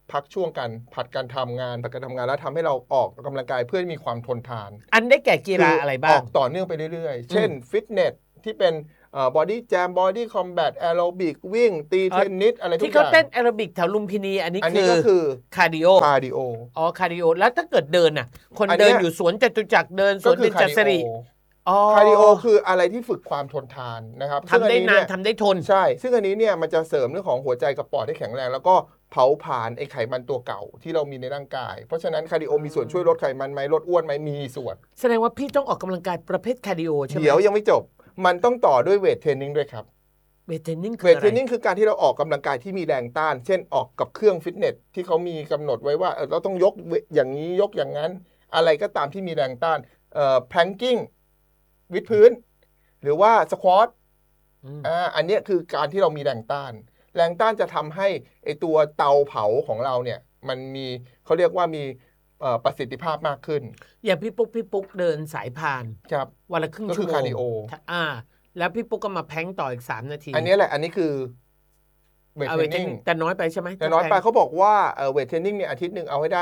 S8: พักช่วงกันผัดการทำงานแล้วทำให้เราออกกำลังกายเพื่อมีความทนทาน
S7: อันได้แก่กีฬาอะไรบ้าง
S8: ออกต่อเนื่องไปเรื่อยๆเช่นฟิตเนสที่เป็นบอดี้แจมบอดี้คอมแบทแอโรบิกวิ่งตีเทนนิสอะไรทุกอย่าง
S7: ที่เขาเต้นแอโรบิกแถวลุมพินีอันนี้ก็
S8: คือ
S7: คาร์ดิโออ๋อคาร์ดิโอแล้วถ้าเกิดเดินน่ะคนเดินอยู่สวนจตุจักรเดินสวนเบญจศิริ
S8: คาร์ดิโอคืออะไรที่ฝึกความทนทานนะครับ
S7: ทำได้นานทำได้ทน
S8: ใช่ซึ่งอันนี้เนี่ยมันจะเสริมเรื่องของหัวใจกับปอดให้แข็งแรงแล้วก็เผาผลาญไอ้ไขมันตัวเก่าที่เรามีในร่างกายเพราะฉะนั้นคาร์ดิโอมีส่วนช่วยลดไขมันไหมลดอ้วนไหมมีส่วน
S7: แสดงว่าพี่ต้องออกกำลังกายประเภทคาร์ดิโอใช่ไหม
S8: เดี๋ยวยังไม่จบมันต้องต่อด้วยเวทเทรนนิ่งด้วยครับ
S7: เวทเทรนนิ่ง
S8: คือการที่เราออกกำลังกายที่มีแรงต้านเช่นออกกับเครื่องฟิตเนสที่เขามีกำหนดไว้ว่าเราต้องยกอย่างนี้ยกอย่างนั้นอะไรก็ตามที่มีแรงต้านแพลงกิ้งวิดพื้นหรือว่าสควอตอันนี้คือการที่เรามีแรงต้านจะทำให้ไอตัวเตาเผาของเราเนี่ยมันมีเขาเรียกว่ามีประสิทธิภาพมากขึ้น
S7: อย่างพี่ปุ๊กเดินสายพาน
S8: ครับ
S7: วันละครึ่งชั่วโมง
S8: ก็คือคาร์ดิโอ
S7: แล้วพี่ปุ๊กก็มาแพลงต่ออีก3 นาที
S8: อันนี้แหละอันนี้คือเวทเทรนนิ่ง
S7: แต่น้อยไปใช่ไหม
S8: แต่น้อยไปเขาบอกว่าเวทเทรนนิ่งเนี่ยอาทิตย์นึงเอาให้ได้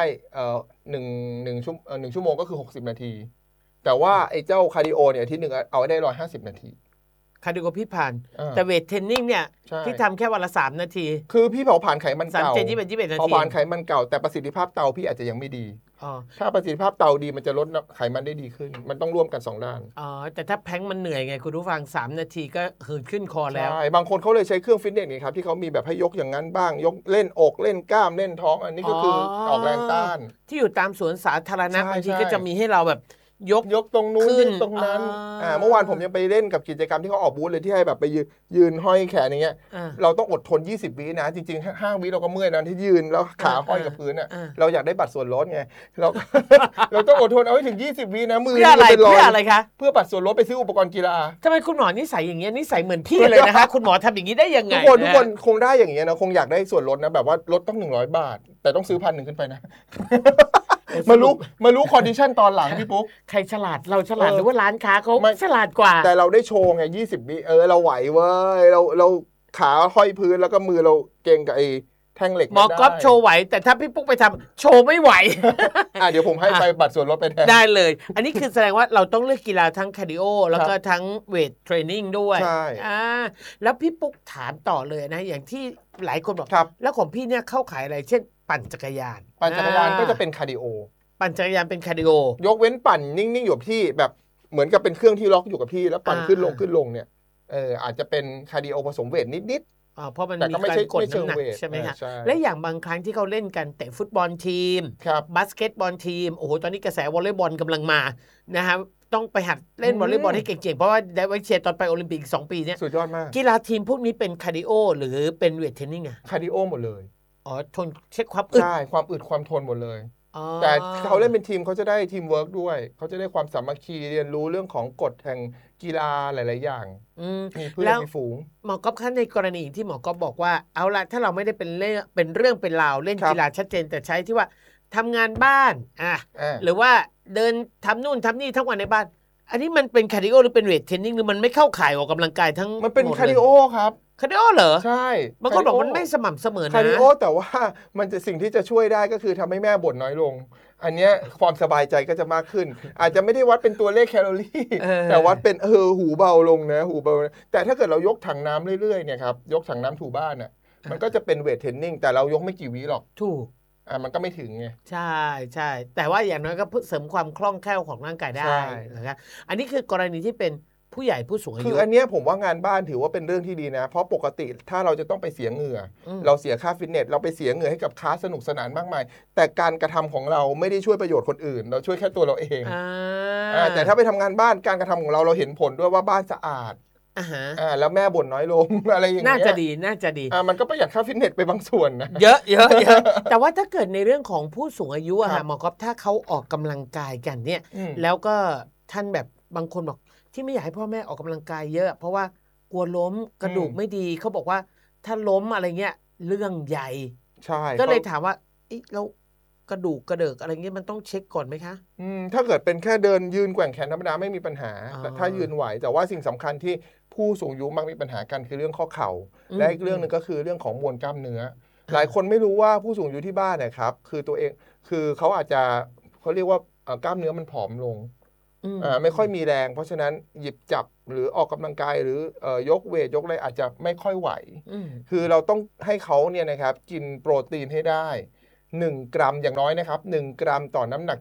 S8: 1 ชั่วโมงก็คือ60 นาทีแต่ว่าไอ้เจ้าคาร์ดิโอเนี่ยอาทิตย์นึงเอาให้ได้150 นาที
S7: คาร์ดิโอพี่ผ่านแต่เวทเทรนนิ่งเนี่ยพี่ทำแค่วันละ3 นาที
S8: คือพี่เผาผลาญไขมันเก่า
S7: 21 นาที
S8: เผาผลาญไขมันเก่าแต่ประสิทธิภาพเตาพี่อาจจะยังไม่ดีถ้าประสิทธิภาพเตาดีมันจะลดไขมันได้ดีขึ้นมันต้องร่วมกัน2ด้าน
S7: แต่ถ้าแพงมันเหนื่อยไงคุณผู้ฟัง3 นาทีก็หืดขึ้นคอแล้ว
S8: ใช่บางคนเขาเลยใช้เครื่องฟิตเนสไงครับที่เขามีแบบให้ยกอย่างนั้นบ้างยกเล่นอกเล่นกล้ามเล่นท้องอันนี้ก็คือออกแรงต้าน
S7: ที่อยู่ตามสวนสาธารณะบางทีก็จะมีให้เราแบบ
S8: ยกตรงนู้นตรงนั้นเมื่อวานผมยังไปเล่นกับกิจกรรมที่เขาออกบูธเลยที่ให้แบบไปยืนห้อยแขนอย่างเงี้ยเราต้องอดทน20 วินะจริงๆ5 วิเราก็เมื่อยนะที่ยืนแล้วขาห้อยกับพื้นอ่ะเราอยากได้บัตรส่วนลดไงเราต้องอดทนเอาให้ถึง20 วินะมือ
S7: เป็นรอยเพื่ออะไรคะ
S8: เพื่อบัตรส่วนลดไปซื้ออุปกรณ์กีฬา
S7: ทำไมคุณหมอนิสัยอย่างเงี้ยนิสัยเหมือนพี่เลยนะคะคุณหมอทำอย่างนี้ได้ยังไง
S8: ทุกคนคงได้อย่างเงี้ยนะคงอยากได้ส่วนลดนะแบบว่าลดต้อง100 บาทแต่ต้องซื้อ1,000ขึ้นไปนะมารู้คอนดิชันตอนหลังพี่ปุ๊ก
S7: ใครฉลาดเราฉลาดหรือว่าร้านค้าเขาฉลาดกว่า
S8: แต่เราได้โชว์ไง20 วิเราไหวเว้ยเราขาห้อยพื้นแล้วก็มือเราเก่งกับไอ้แท่งเหล็ก
S7: หมอก๊อฟโชว์ไหวแต่ถ้าพี่ปุ๊กไปทำโชว์ไม่ไหว
S8: เดี๋ยวผมให้ไปบัตรส่วนลดไปแทน
S7: ได้เลยอันนี้คือแสดงว่าเราต้องเลือกกีฬาทั้งคาร์ดิโอแล้วก็ทั้งเวทเทรนนิ่งด้วย
S8: ใช่
S7: แล้วพี่ปุ๊กถามต่อเลยนะอย่างที่หลายคนบอกแล้วของพี่เนี่ยเข้าขายอะไรเช่นปั่นจักรยาน
S8: ก็จะเป็นคาร์ดิโอ
S7: ปั่นจักรยานเป็นคาร์ดิโอย
S8: กเว้นปั่นนิ่งๆอยู่ที่แบบเหมือนกับเป็นเครื่องที่ล็อกอยู่กับที่แล้วปั่นขึ้นลงเนี่ยอาจจะเป็นคาร์ดิโอผสมเวทนิด
S7: เพราะมันมีการกดน้ำหนักใช่ไหมคะและอย่างบางครั้งที่เขาเล่นกันแต่ฟุตบอลทีมบาสเกตบอลทีมโอ้โหตอนนี้กระแสวอลเลย์บอลกำลังมานะครับต้องไปหัดเล่นวอลเลย์บอลให้เก่งๆเพราะว่าได้ไว้เชียร์ตอนไปโอลิมปิก2 ปีนี้
S8: สุดยอดมาก
S7: กีฬาทีมพวกนี้เป็นคาร์ดิโอหรือเป็นเวทเทรนนิ่ง
S8: คาร์ดิโอหมดเลย
S7: ทนเช็คความอึด
S8: ใช่ความอึดความทนหมดเลยแต่เขาเล่นเป็นทีมเขาจะได้ทีมเวิร์กด้วยเขาจะได้ความสามัคคีเรียนรู้เรื่องของกฎแห่งกีฬาหลายๆอย่างมีเพื่อนมีฝูง
S7: หมอก๊อฟคะในกรณีที่หมอก๊อฟบอกว่าเอาละถ้าเราไม่ได้เป็นเรื่องเป็นราวเล่นกีฬาชัดเจนแต่ใช้ที่ว่าทำงานบ้านหรือว่าเดินทำนู่นทำนี่ทั้งวันในบ้านอันนี้มันเป็นคาร์ดิโอหรือเป็นเวทเทรนนิ่งหรือมันไม่เข้าข่ายออกกำลังกายทั้ง
S8: มันเป็นคาร์ดิโอครับ
S7: คาร์ดิโอเหรอ
S8: ใช่
S7: บางคนบอกมันไม่สม่ำเสมอนะ
S8: คาร์ดิโอแต่ว่ามันจะสิ่งที่จะช่วยได้ก็คือทำให้แม่บ่นน้อยลงอันเนี้ยความสบายใจก็จะมากขึ้นอาจจะไม่ได้วัดเป็นตัวเลขแคลอรี่แต่วัดเป็นหูเบาลงนะหูเบาแต่ถ้าเกิดเรายกถังน้ำเรื่อยๆเนี่ยครับยกถังน้ำถูบ้านน่ะมันก็จะเป็นเวทเทรนนิ่งแต่เรายกไม่กี่วิหรอก
S7: ถูก
S8: มันก็ไม่ถึงไง
S7: ใช่แต่ว่าอย่างน้อยก็เสริมความคล่องแคล่วของร่างกายได้นะครับอันนี้คือกรณีที่เป็นผู้ใหญ่ผู้สูงอายุ
S8: คืออันนี้ผมว่างานบ้านถือว่าเป็นเรื่องที่ดีนะเพราะปกติถ้าเราจะต้องไปเสียเหงื่อเราเสียค่าฟิตเนสเราไปเสียเหงื่อให้กับคลาสสนุกสนานมากมายแต่การกระทำของเราไม่ได้ช่วยประโยชน์คนอื่นเราช่วยแค่ตัวเราเองแต่ถ้าไปทำงานบ้านการกระทำของเราเห็นผลด้วยว่าบ้านสะอาดแล้วแม่บ่นน้อยลงอะไรอย่างเงี้ย
S7: น่าจะดี
S8: มันก็ประหยัดค่าฟิตเนสไปบางส่วนนะ
S7: เยอะแต่ว่าถ้าเกิดในเรื่องของผู้สูงอายุหมอก๊อฟถ้าเขาออกกำลังกายกันเนี่ยแล้วก็ท่านแบบบางคนบอกที่ไม่อยากให้พ่อแม่ออกกำลังกายเยอะเพราะว่ากลัวล้มกระดูกไม่ดีเขาบอกว่าถ้าล้มอะไรเงี้ยเรื่องใหญ่
S8: ใช่
S7: ก็เลยถามว่าแล้วกระดูกกระเดิกอะไรเงี้ยมันต้องเช็คก่อนไหมคะ
S8: ถ้าเกิดเป็นแค่เดินยืนแกว่งแขนธรรมดาไม่มีปัญหาแต่ถ้ายืนไหวแต่ว่าสิ่งสำคัญที่ผู้สูงอายุมักมีปัญหากันคือเรื่องข้อเข่าและอีกเรื่องนึงก็คือเรื่องของมวลกล้ามเนื้อหลายคนไม่รู้ว่าผู้สูงอายุที่บ้านนะครับคือตัวเองคือเขาอาจจะเขาเรียกว่ากล้ามเนื้อมันผอมลงไม่ค่อยมีแรงเพราะฉะนั้นหยิบจับหรือออกกำลังกายหรือยกเวทยกอะไรอาจจะไม่ค่อยไหวคือเราต้องให้เขาเนี่ยนะครับกินโปรตีนให้ได้1 กรัมอย่างน้อยนะครับ1 กรัมต่อน้ำหนัก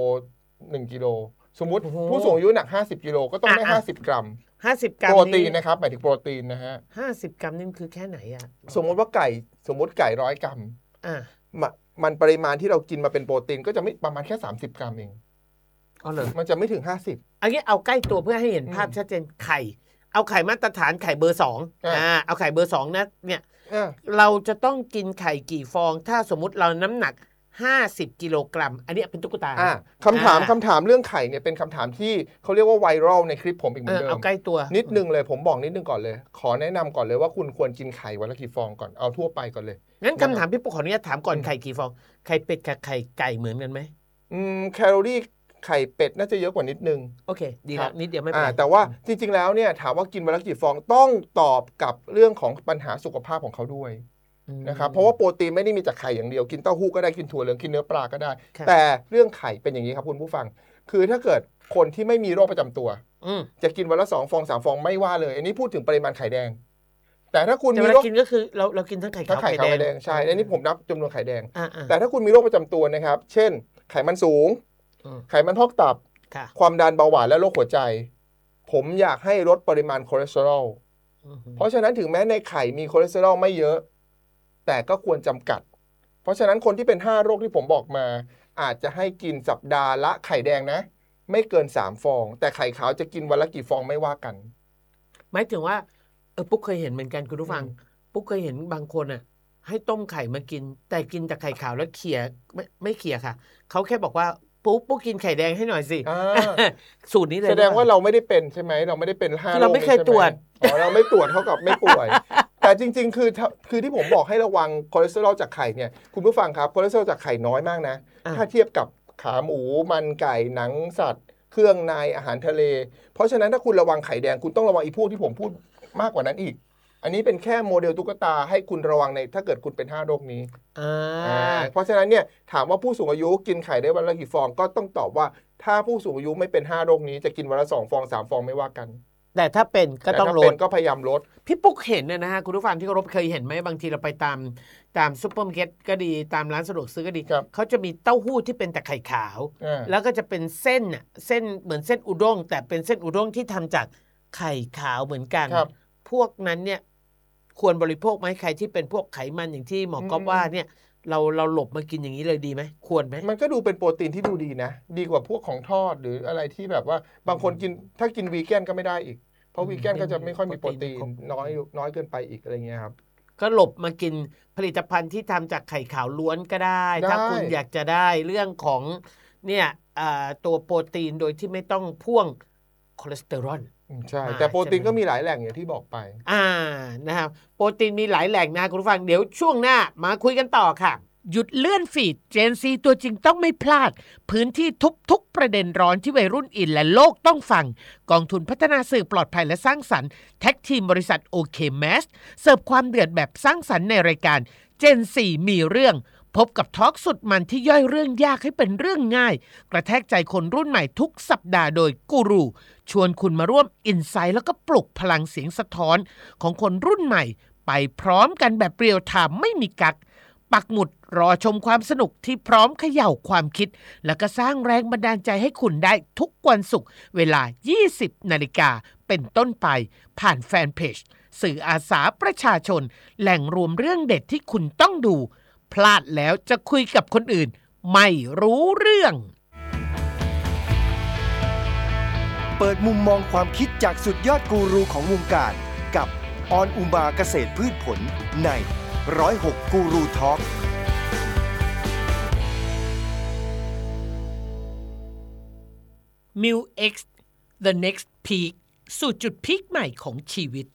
S8: 1 กิโลสมมุติผู้สูงอายุหนัก50 กิโลก็ต้องได้50 กรัม
S7: 50 กรัม
S8: โปรตีนนะครับหมายถึงโปรตีนนะฮะ
S7: 50 กรัมนี่คือแค่ไหนอ่ะ
S8: สมมติว่าไก่100 กรัมมันปริมาณที่เรากินมาเป็นโปรตีนก็จะไม่ประมาณแค่30 กรัมเอง
S7: อ๋อเหรอ
S8: มันจะไม่ถึง50
S7: อันนี้เอาใกล้ตัวเพื่อให้เห็นภาพชัดเจนไข่เอาไข่มาตรฐานไข่เบอร์2เอาไข่เบอร์2นะเนี่ยเราจะต้องกินไข่กี่ฟองถ้าสมมุติเราน้ำหนัก50 กิโลกรัมอันนี้เป็นตุ๊กตา
S8: คำถามเรื่องไข่เนี่ยเป็นคำถามที่เขาเรียกว่าไวรัลในคลิปผมอีกเหมือนเดิม
S7: เอาใกล้ตัว
S8: นิดนึงเลยผมบอกนิดนึงก่อนเลยขอแนะนำก่อนเลยว่าคุณควรกินไข่วันละกี่ฟองก่อนเอาทั่วไปก่อนเลย
S7: งั้นคำถามพี่ปุ๊กขออนุญาตถามก่อนไข่กี่ฟองไข่เป็ดกับไข่ไก่เหมือนกันไหม
S8: แคลอรี่ไข่เป็ดน่าจะเยอะกว่านิดนึง
S7: โอเคดีแล้วนิดเดียวไม่เป็นไร
S8: แต่ว่าจริงๆแล้วเนี่ยถามว่ากินวันละกี่ฟองต้องตอบกับเรื่องของปัญหาสุขภาพของเขาด้วยนะครับเพราะว่าโปรตีนไม่ได้มีจากไข่อย่างเดียวกินเต้าหู้ก็ได้กินถั่วเหลืองกินเนื้อปลาก็ได้แต่เรื่องไข่เป็นอย่างนี้ครับคุณผู้ฟังคือถ้าเกิดคนที่ไม่มีโรคประจำตัวจะกินวันละ2 ฟอง 3 ฟองไม่ว่าเลยอันนี้พูดถึงปริมาณไข่แดงแต่ถ้าคุณมีโรค
S7: กินก็คือเรากินทั้งไข่ขาวไข่แดง
S8: ใช่อันนี้ผมนับจำนวนไข่แดงแต่ถ้าคุณมีโรคประจำตัวนะครับเช่นไขมันสูงไขมันพอกตับความดันเบาหวานและโรคหัวใจผมอยากให้ลดปริมาณคอเลสเตอรอลเพราะฉะนั้นถึงแม้ในไข่มีคอเลสเตอรอลไม่เยอะแต่ก็ควรจำกัดเพราะฉะนั้นคนที่เป็น5 โรคที่ผมบอกมาอาจจะให้กินสัปดาห์ละไข่แดงนะไม่เกิน3 ฟองแต่ไข่ขาวจะกินวันละกี่ฟองไม่ว่ากัน
S7: หมายถึงว่าปุ๊กเคยเห็นเหมือนกันคุณผู้ฟังปุ๊กเคยเห็นบางคนอ่ะให้ต้มไข่มากินแต่กินแต่ไข่ขาวแล้วเขี่ยไม่เขี่ยค่ะเขาแค่บอกว่าปุ๊กกินไข่แดงให้หน่อยสิสูตรนี้เลย
S8: แสดงว่าเราไม่ได้เป็นใช่ไหมเราไม่ได้เป็น5 โรค
S7: เราไม่เคยตรวจ
S8: เราไม่ตรวจเท่ากับไม่ป่วยแต่จริงๆคือที่ผมบอกให้ระวังคอเลสเตอรอลจากไข่เนี่ยคุณผู้ฟังครับคอเลสเตอรอลจากไข่น้อยมากนะถ้าเทียบกับขาหมูมันไก่หนังสัตว์เครื่องในอาหารทะเลเพราะฉะนั้นถ้าคุณระวังไข่แดงคุณต้องระวังอีพวกที่ผมพูดมากกว่านั้นอีกอันนี้เป็นแค่โมเดลตุ๊กตาให้คุณระวังในถ้าเกิดคุณเป็น5 โรคนี้เพราะฉะนั้นเนี่ยถามว่าผู้สูงอายุกินไข่ได้วันละกี่ฟองก็ต้องตอบว่าถ้าผู้สูงอายุไม่เป็น5 โรคนี้จะกินวันละ2 ฟอง 3 ฟองไม่ว่ากัน
S7: แต่ถ้าเป็นก็ต้องลด
S8: ก็พยายามลด
S7: พี่ปุ๊กเห็นนะฮะคุณผู้ฟังที่เคารพเคยเห็นไหมบางทีเราไปตามซุปเปอร์มาร์เก็ตก็ดีตามร้านสะดวกซื้อก็ดีเขาจะมีเต้าหู้ที่เป็นแต่ไข่ขาวแล้วก็จะเป็นเส้นเหมือนเส้นอุด้งแต่เป็นเส้นอุด้งที่ทำจากไข่ขาวเหมือนกันพวกนั้นเนี่ยควรบริโภคไหมใครที่เป็นพวกไขมันอย่างที่หมอก๊อฟว่าเนี่ยเราหลบมากินอย่างนี้เลยดีไหมควรไหม
S8: มันก็ดูเป็นโปรตีนที่ดูดีนะดีกว่าพวกของทอดหรืออะไรที่แบบว่าบางคนกินถ้ากินวีแกนก็ไม่ได้อีกเพราะวีแกนก็จะไม่ค่อยมีโปรตีนน้อยเกินไปอีกอะไรเงี้ยครับ
S7: ก็หลบมากินผลิตภัณฑ์ที่ทำจากไข่ขาวล้วนก็ได้ถ้าคุณอยากจะได้เรื่องของเนี่ยตัวโปรตีนโดยที่ไม่ต้องพ่วงคอเลสเตอรอล
S8: ใช่แต่โปรตีนก็มีหลายแหล่งอย่างที่บอกไป
S7: นะครับโปรตีนมีหลายแหล่งนะคุณผู้ฟังเดี๋ยวช่วงหน้ามาคุยกันต่อค่ะหยุดเลื่อนฟีดเจนซีตัวจริงต้องไม่พลาดพื้นที่ทุกประเด็นร้อนที่วัยรุ่นอินและโลกต้องฟังกองทุนพัฒนาสื่อปลอดภัยและสร้างสรรค์แท็กทีมบริษัทโอเคแมสเสิร์ฟความเดือดแบบสร้างสรรค์ในรายการเจนซีมีเรื่องพบกับทอล์กสุดมันที่ย่อยเรื่องยากให้เป็นเรื่องง่ายกระแทกใจคนรุ่นใหม่ทุกสัปดาห์โดยกูรูชวนคุณมาร่วมอินไซต์แล้วก็ปลุกพลังเสียงสะท้อนของคนรุ่นใหม่ไปพร้อมกันแบบเรียลไทม์ไม่มีกักปักหมุดรอชมความสนุกที่พร้อมเขย่าความคิดแล้วก็สร้างแรงบันดาลใจให้คุณได้ทุกวันศุกร์เวลา 20 นาฬิกาเป็นต้นไปผ่านแฟนเพจสื่ออาสาประชาชนแหล่งรวมเรื่องเด็ดที่คุณต้องดูพลาดแล้วจะคุยกับคนอื่นไม่รู้เรื่อง
S6: เปิดมุมมองความคิดจากสุดยอดกูรูของวงการกับออนอุมาเกษตรพืชผลใน106กูรูทอล์ก
S7: มิว X The Next Peak สู่จุดพีคใหม่ของชีวิต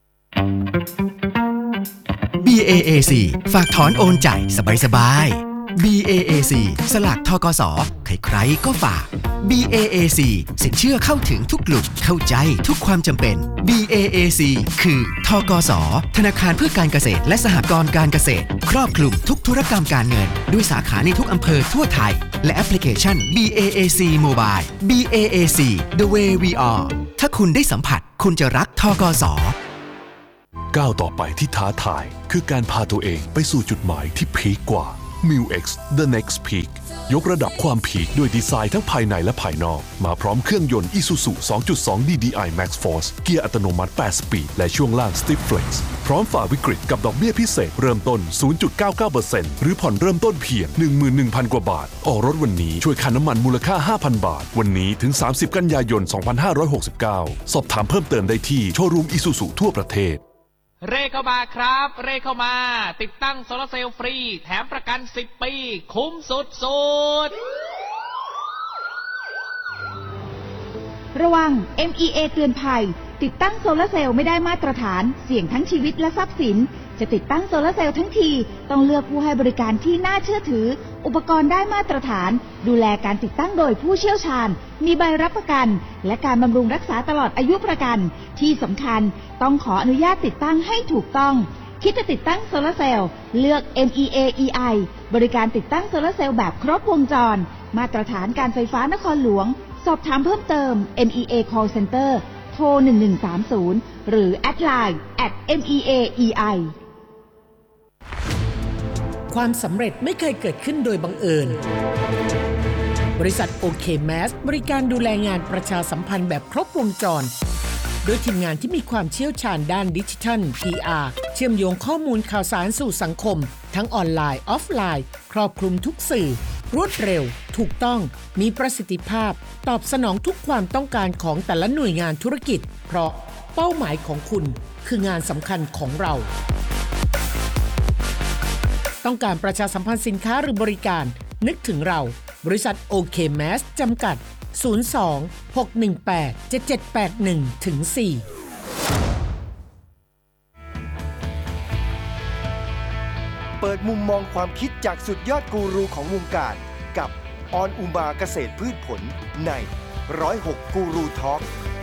S11: BAAC ฝากถอนโอนจ่ายสบาย BAAC สลากทกส.ใครๆก็ฝาก BAAC สินเชื่อเข้าถึงทุกกลุ่มเข้าใจทุกความจำเป็น BAAC คือทกส.ธนาคารเพื่อการเกษตรและสหกรณ์การเกษตรครอบคลุมทุกธุรกรรมการเงินด้วยสาขาในทุกอำเภอทั่วไทยและแอปพลิเคชัน BAAC Mobile BAAC The way we are ถ้าคุณได้สัมผัสคุณจะรักทกส.
S12: ก้าวต่อไปที่ท้าทายคือการพาตัวเองไปสู่จุดหมายที่พีคกว่า MiuX The Next Peak ยกระดับความพีคด้วยดีไซน์ทั้งภายในและภายนอกมาพร้อมเครื่องยนต์ Isuzu 2.2 DDI Max Force เกียร์อัตโนมัติ 8 สปีดและช่วงล่าง Stiff Flex พร้อมฝ่าวิกฤตกับดอกเบี้ยพิเศษเริ่มต้น 0.99% หรือผ่อนเริ่มต้นเพียง 11,000 กว่าบาทออกรถวันนี้ช่วยค่าน้ำมันมูลค่า 5,000 บาทวันนี้ถึง 30 กันยายน 2569 สอบถามเพิ่มเติมได้ที่โชว์รูม Isuzu ทั่วประเทศ
S13: เร่เข้ามาครับเร่เข้ามาติดตั้งโซลาร์เซลล์ฟรีแถมประกัน10 ปีคุ้มสุด
S14: ๆระวัง MEA เตือนภัยติดตั้งโซลาร์เซลล์ไม่ได้มาตรฐานเสี่ยงทั้งชีวิตและทรัพย์สินจะติดตั้งโซลาร์เซลล์ทั้งทีต้องเลือกผู้ให้บริการที่น่าเชื่อถืออุปกรณ์ได้มาตรฐานดูแลการติดตั้งโดยผู้เชี่ยวชาญมีใบรับประกันและการบำรุงรักษาตลอดอายุประกันที่สำคัญต้องขออนุญาตติดตั้งให้ถูกต้องคิดจะติดตั้งโซลาร์เซลล์เลือก MEA EI บริการติดตั้งโซลาร์เซลล์แบบครบวงจรมาตรฐานการไฟฟ้านครหลวงสอบถามเพิ่มเติม MEA Call Center โทร1130หรือแอดไลน์ @MEAEI
S7: ความสำเร็จไม่เคยเกิดขึ้นโดยบังเอิญบริษัทโอเคแมสบริการดูแลงานประชาสัมพันธ์แบบครบวงจรโดยทีมงานที่มีความเชี่ยวชาญด้านดิจิทัล PR เชื่อมโยงข้อมูลข่าวสารสู่สังคมทั้งออนไลน์ออฟไลน์ครอบคลุมทุกสื่อรวดเร็วถูกต้องมีประสิทธิภาพตอบสนองทุกความต้องการของแต่ละหน่วยงานธุรกิจเพราะเป้าหมายของคุณคืองานสำคัญของเราต้องการประชาสัมพันธ์สินค้าหรือบริการนึกถึงเราบริษัทโอเคแมสจำกัด02-618-7781-4
S6: เปิดมุมมองความคิดจากสุดยอดกูรูของวงการกับออนอุมาเกษตรพืชผลใน106กูรูทอล์ก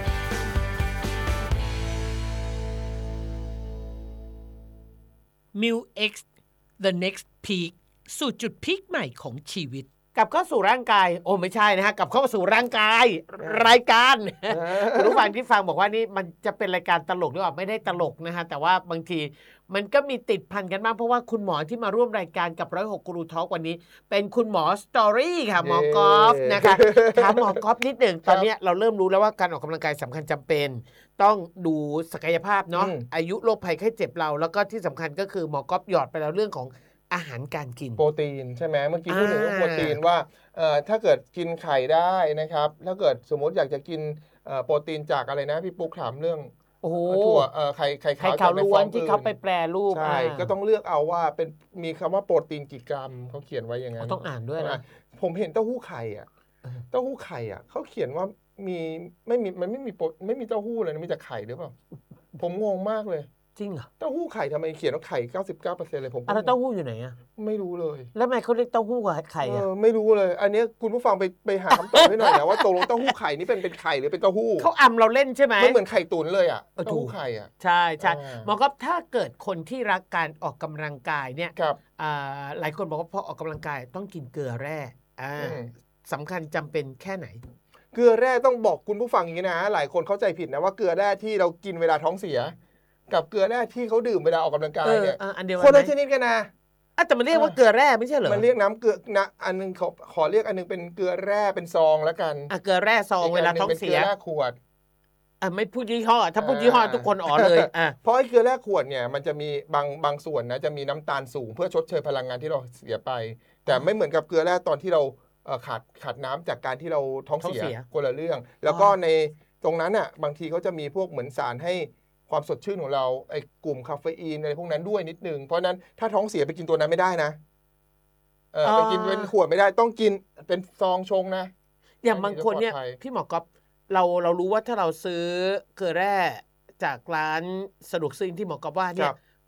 S7: MiuX The Next Peak สู่จุดพีคใหม่ของชีวิตกลับเข้าสู่ร่างกายโอ้ไม่ใช่นะฮะกลับเข้าสู่ร่างกายรายการคุณผู้ฟังที่ฟังบอกว่านี่มันจะเป็นรายการตลกหรือเปล่าไม่ได้ตลกนะฮะแต่ว่าบางทีมันก็มีติดพันกันบ้างเพราะว่าคุณหมอที่มาร่วมรายการกับ106กูรูทอล์กวันนี้เป็นคุณหมอสตอรี่ค่ะหมอกอล์ฟนะคะถามหมอกอล์ฟนิดหนึ่งตอนนี้เราเริ่มรู้แล้วว่าการออกกำลังกายสำคัญจำเป็นต้องดูศักยภาพเนาะอายุโรคภัยไข้เจ็บเราแล้วก็ที่สำคัญก็คือหมอกอล์ฟหยอดไปแล้วเรื่องของอาหารการกิน
S8: โปรตีนใช่ไหมเมื่อกี้พูดถึงโปรตีนว่าถ้าเกิดกินไข่ได้นะครับถ้าเกิดสมมติอยากจะกินโปรตีนจากอะไรนะพี่ปุ๊กถามเรื่องถั่วไข่ขาว
S7: ล้วนที่เขาไปแปรรูป
S8: ใช่ก็ต้องเลือกเอาว่าเป็นมีคำว่าโปรตีนกี่กรัมเขาเขียนไว้อย่างนั้น
S7: ต้องอ่านด้วยนะ
S8: ผมเห็นเต้าหู้ไข่อ่ะเต้าหู้ไข่อ่ะเขาเขียนว่าไม่มีเต้าหู้เลยนะมีแต่ไข่หรือเปล่าผมงงมากเลย
S7: จริงเหรอ
S8: เต้าหู้ไข่ทำไมเขียนว่าไข่ 99% เลยผม
S7: แล้วเต้าหู้อยู่ไหนอ่ะ
S8: ไม่รู้เลย
S7: แล้วทำไมเขาเรียกเต้าหู้กับไข่อ่ะ
S8: ไม่รู้เลยอันนี้คุณผู้ฟังไปหาคำตอบให้หน่อยนะว่าตกลงเต้าหู้ไข่นี่เป็นไข่หรือเป็นเต้าหู้
S7: เขาอำเราเล่นใช่ไหม
S8: มันเหมือนไข่ตุ๋นเลยอ่ะเต้าหู้ไข่อ่ะ
S7: ใช่ใช่หมอครับถ้าเกิดคนที่รักการออกกำลังกายเนี่ยหลายคนบอกว่าพอออกกำลังกายต้องกินเกลือแร่สำคัญจำเป็นแค่ไหน
S8: เกลือแร่ต้องบอกคุณผู้ฟังอย่างนี้นะหลายคนเข้าใจผิดนะว่าเกลือแร่ที่เรากินเวลาท้องเสียกับเกลือแร่ที่เขาดื่มเวลาออกกำลังกายเนี่ยคนละชนิดกันนะ
S7: แต่มันเรียกว่าเกลือแร่ไม่ใช่เหรอ
S8: มันเรียกน้ำเกลือนะอันนึงขอเรียกอันนึงเป็นเกลือแร่เป็นซองแล้วกัน
S7: เกลือแร่ซองเวลาท้องเสีย
S8: เกลือแร่ขวด
S7: ไม่พูดยี่ห้อถ้าพูดยี่ห้อทุกคนอ๋อเลย
S8: เพราะไอ้เกลือแร่ขวดเนี่ยมันจะมีบางส่วนนะจะมีน้ำตาลสูงเพื่อชดเชยพลังงานที่เราเสียไปแต่ไม่เหมือนกับเกลือแร่ตอนที่เราขาดน้ำจากการที่เราท้องเสียคนละเรื่องแล้วก็ในตรงนั้นอ่ะบางทีเขาจะมีพวกเหมือนสารให้ความสดชื่นของเราไอ้กลุ่มคาเฟอีนอะไรพวกนั้นด้วยนิดนึงเพราะนั้นถ้าท้องเสียไปกินตัวนั้นไม่ได้นะไปกินเป็นขวดไม่ได้ต้องกินเป็นซองชงนะ
S7: อย่างบางคนเนี่ยพี่หมอก๊อฟเรารู้ว่าถ้าเราซื้อเกลือแร่จากร้านสะดวกซื้อที่หมอก๊อฟว่าเนี่ย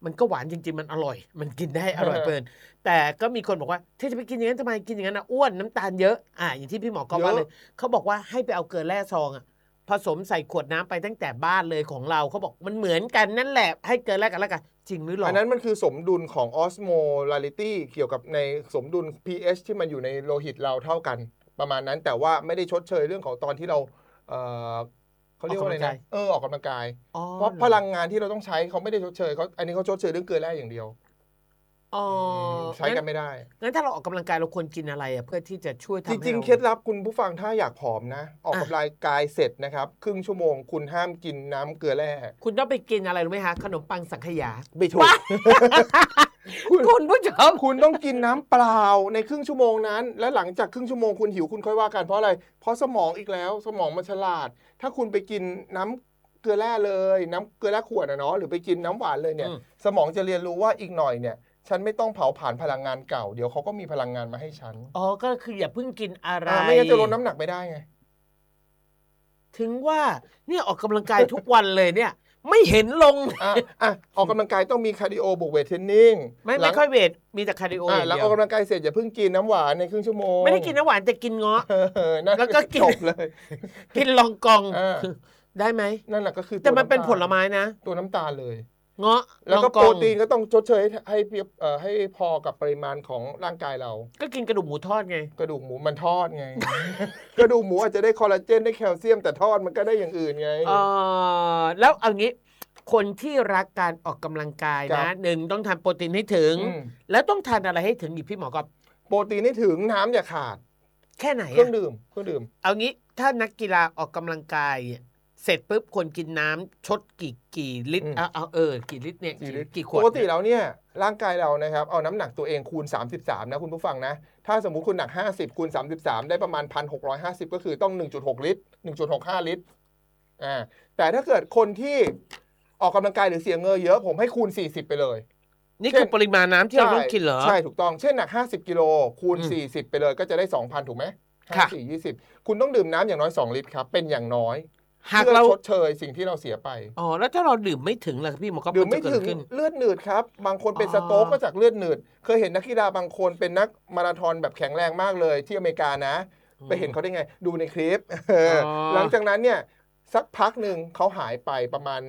S7: มันก็หวานจริงๆมันอร่อยมันกินได้อร่อยเพลินแต่ก็มีคนบอกว่าที่จะไปกินอย่างนั้นทำไมกินอย่างนั้นนะอ้วนน้ำตาลเยอะอย่างที่พี่หมอก็ว่าเลยเขาบอกว่าให้ไปเอาเกลือแร่ซองผสมใส่ขวดน้ำไปตั้งแต่บ้านเลยของเราเขาบอกมันเหมือนกันนั่นแหละให้เกลือแร่กันแล้วกันจริงหรือหรออั
S8: นนั้นมันคือสมดุลของ osmolality เกี่ยวกับในสมดุล pH ที่มันอยู่ในโลหิตเราเท่ากันประมาณนั้นแต่ว่าไม่ได้ชดเชยเรื่องของตอนที่เราเขาเรียกว่าอะไรนะออกกำลังกายเพราะพลังงานที่เราต้องใช้เขาไม่ได้ชดเชยเขาอันนี้เขาชดเชยเรื่องเกลือแร่อย่างเดียวใช้กันไม่ได้
S7: งั้นถ้าเราออกกำลังกายเราควรกินอะไรเพื่อที่จะช่วยทำให้
S8: จริงๆเคล็ดลับคุณผู้ฟังถ้าอยากผอมนะออกกำลังกายเสร็จนะครับครึ่งชั่วโมงคุณห้ามกินน้ำเกลือแร่
S7: คุณต้องไปกินอะไรรู้ไหมคะขนมปังสังขยา
S8: ไม่ถูก
S7: คุณผู้ชม
S8: คุณต้องกินน้ำเปล่าในครึ่งชั่วโมงนั้นและหลังจากครึ่งชั่วโมงคุณหิวคุณค่อยว่ากันเพราะอะไรเพราะสมองอีกแล้วสมองมันฉลาดถ้าคุณไปกินน้ำเกลือแร่เลยน้ำเกลือแร่ขวดหรือไปกินน้ำหวานเลยเนี่ยสมองจะเรียนรู้ว่าอีกหน่อยเนี่ยฉันไม่ต้องเผาผลาญพลังงานเก่าเดี๋ยวเขาก็มีพลังงานมาให้ฉัน
S7: ก็คืออย่าเพิ่งกินอะไร
S8: ไม่งั้นจะลดน้ำหนักไม่ได้ไง
S7: ถึงว่าเนี่ยออกกำลังกายทุกวันเลยเนี่ยไม่เห็นลง
S8: ออกกำลังกายต้องมีคาร์ดิโอบวกเวทเทรนนิ่ง
S7: ไม่ค่อยเวทมีแต่คาร์ดิโออย่างเดียว
S8: แล้วออกกำลังกายเสร็จอย่าเพิ่งกินน้ำหวานในครึ่งชั่วโมง
S7: ไม่ได้กินน้ำหวานแต่กินเงาะ
S8: แล้วก็กินเลย
S7: กินลองกองได้ไหม
S8: นั่นแหละก็คือ
S7: แต่มันเป็นผลไม้นะ
S8: ตัวน้ำตาลเลย
S7: เงาะ
S8: แล้วก็โปรตีนก็ต้องชดเชยให้พอกับปริมาณของร่างกายเรา
S7: ก็กินกระดูกหมูทอดไง
S8: กระดูกหมูมันทอดไง กระดูกหมูอาจจะได้คอลลาเจนได้แคลเซียมแต่ทอดมันก็ได้อย่างอื่นไง
S7: แล้วเอางี้คนที่รักการออกกำลังกายนะ1ต้องทานโปรตีนให้ถึงแล้วต้องทานอะไรให้ถึงอีกพี่หมอก็
S8: โปรตีนให้ถึงน้ำอย่าขาด
S7: แค่ไหน
S8: เครื่องดื่ม
S7: เอางี้ถ้านักกีฬาออกกำลังกายเสร็จปุ๊บคนกินน้ำชดกี่ลิตรกี่ลิตรเนี่ยกี่ขวด
S8: ปกติแล้วเนี่ยร่างกายเรานะครับเอาน้ำหนักตัวเองคูณ33นะคุณผู้ฟังนะถ้าสมมุติคุณหนัก50คูณ33ได้ประมาณ 1,650 ก็คือต้อง 1.6 ลิตร 1.65 ลิตรแต่ถ้าเกิดคนที่ออกกำลังกายหรือเสียเหงื่อเยอะผมให้คูณ40ไปเลย
S7: นี่คือปริมาณน้ำที่เราต้องกินเหรอ
S8: ใช่ถูกต้องเช่นหนัก50กิโลคูณ40ไปเลยก็จะได้ 2,000 ถูกไหม54 20คุณต้องดื่มน้ำอย่างน้อย2ลิตรครับเป็นอย่างน้อยหากเราชดเชยสิ่งที่เราเสียไป
S7: แล้วถ้าเราดื่มไม่ถึงล่ะพี่หมอก็
S8: ดื่มไม่ถึงเลือดหนืดครับบางคนเป็นสโตรกก็จากเลือดหนืดเคยเห็นนักกีฬาบางคนเป็นนักมาราธอนแบบแข็งแรงมากเลยที่อเมริกานะไปเห็นเขาได้ไงดูในคลิปหลังจากนั้นเนี่ยสักพักหนึ่งเขาหายไปประมาณ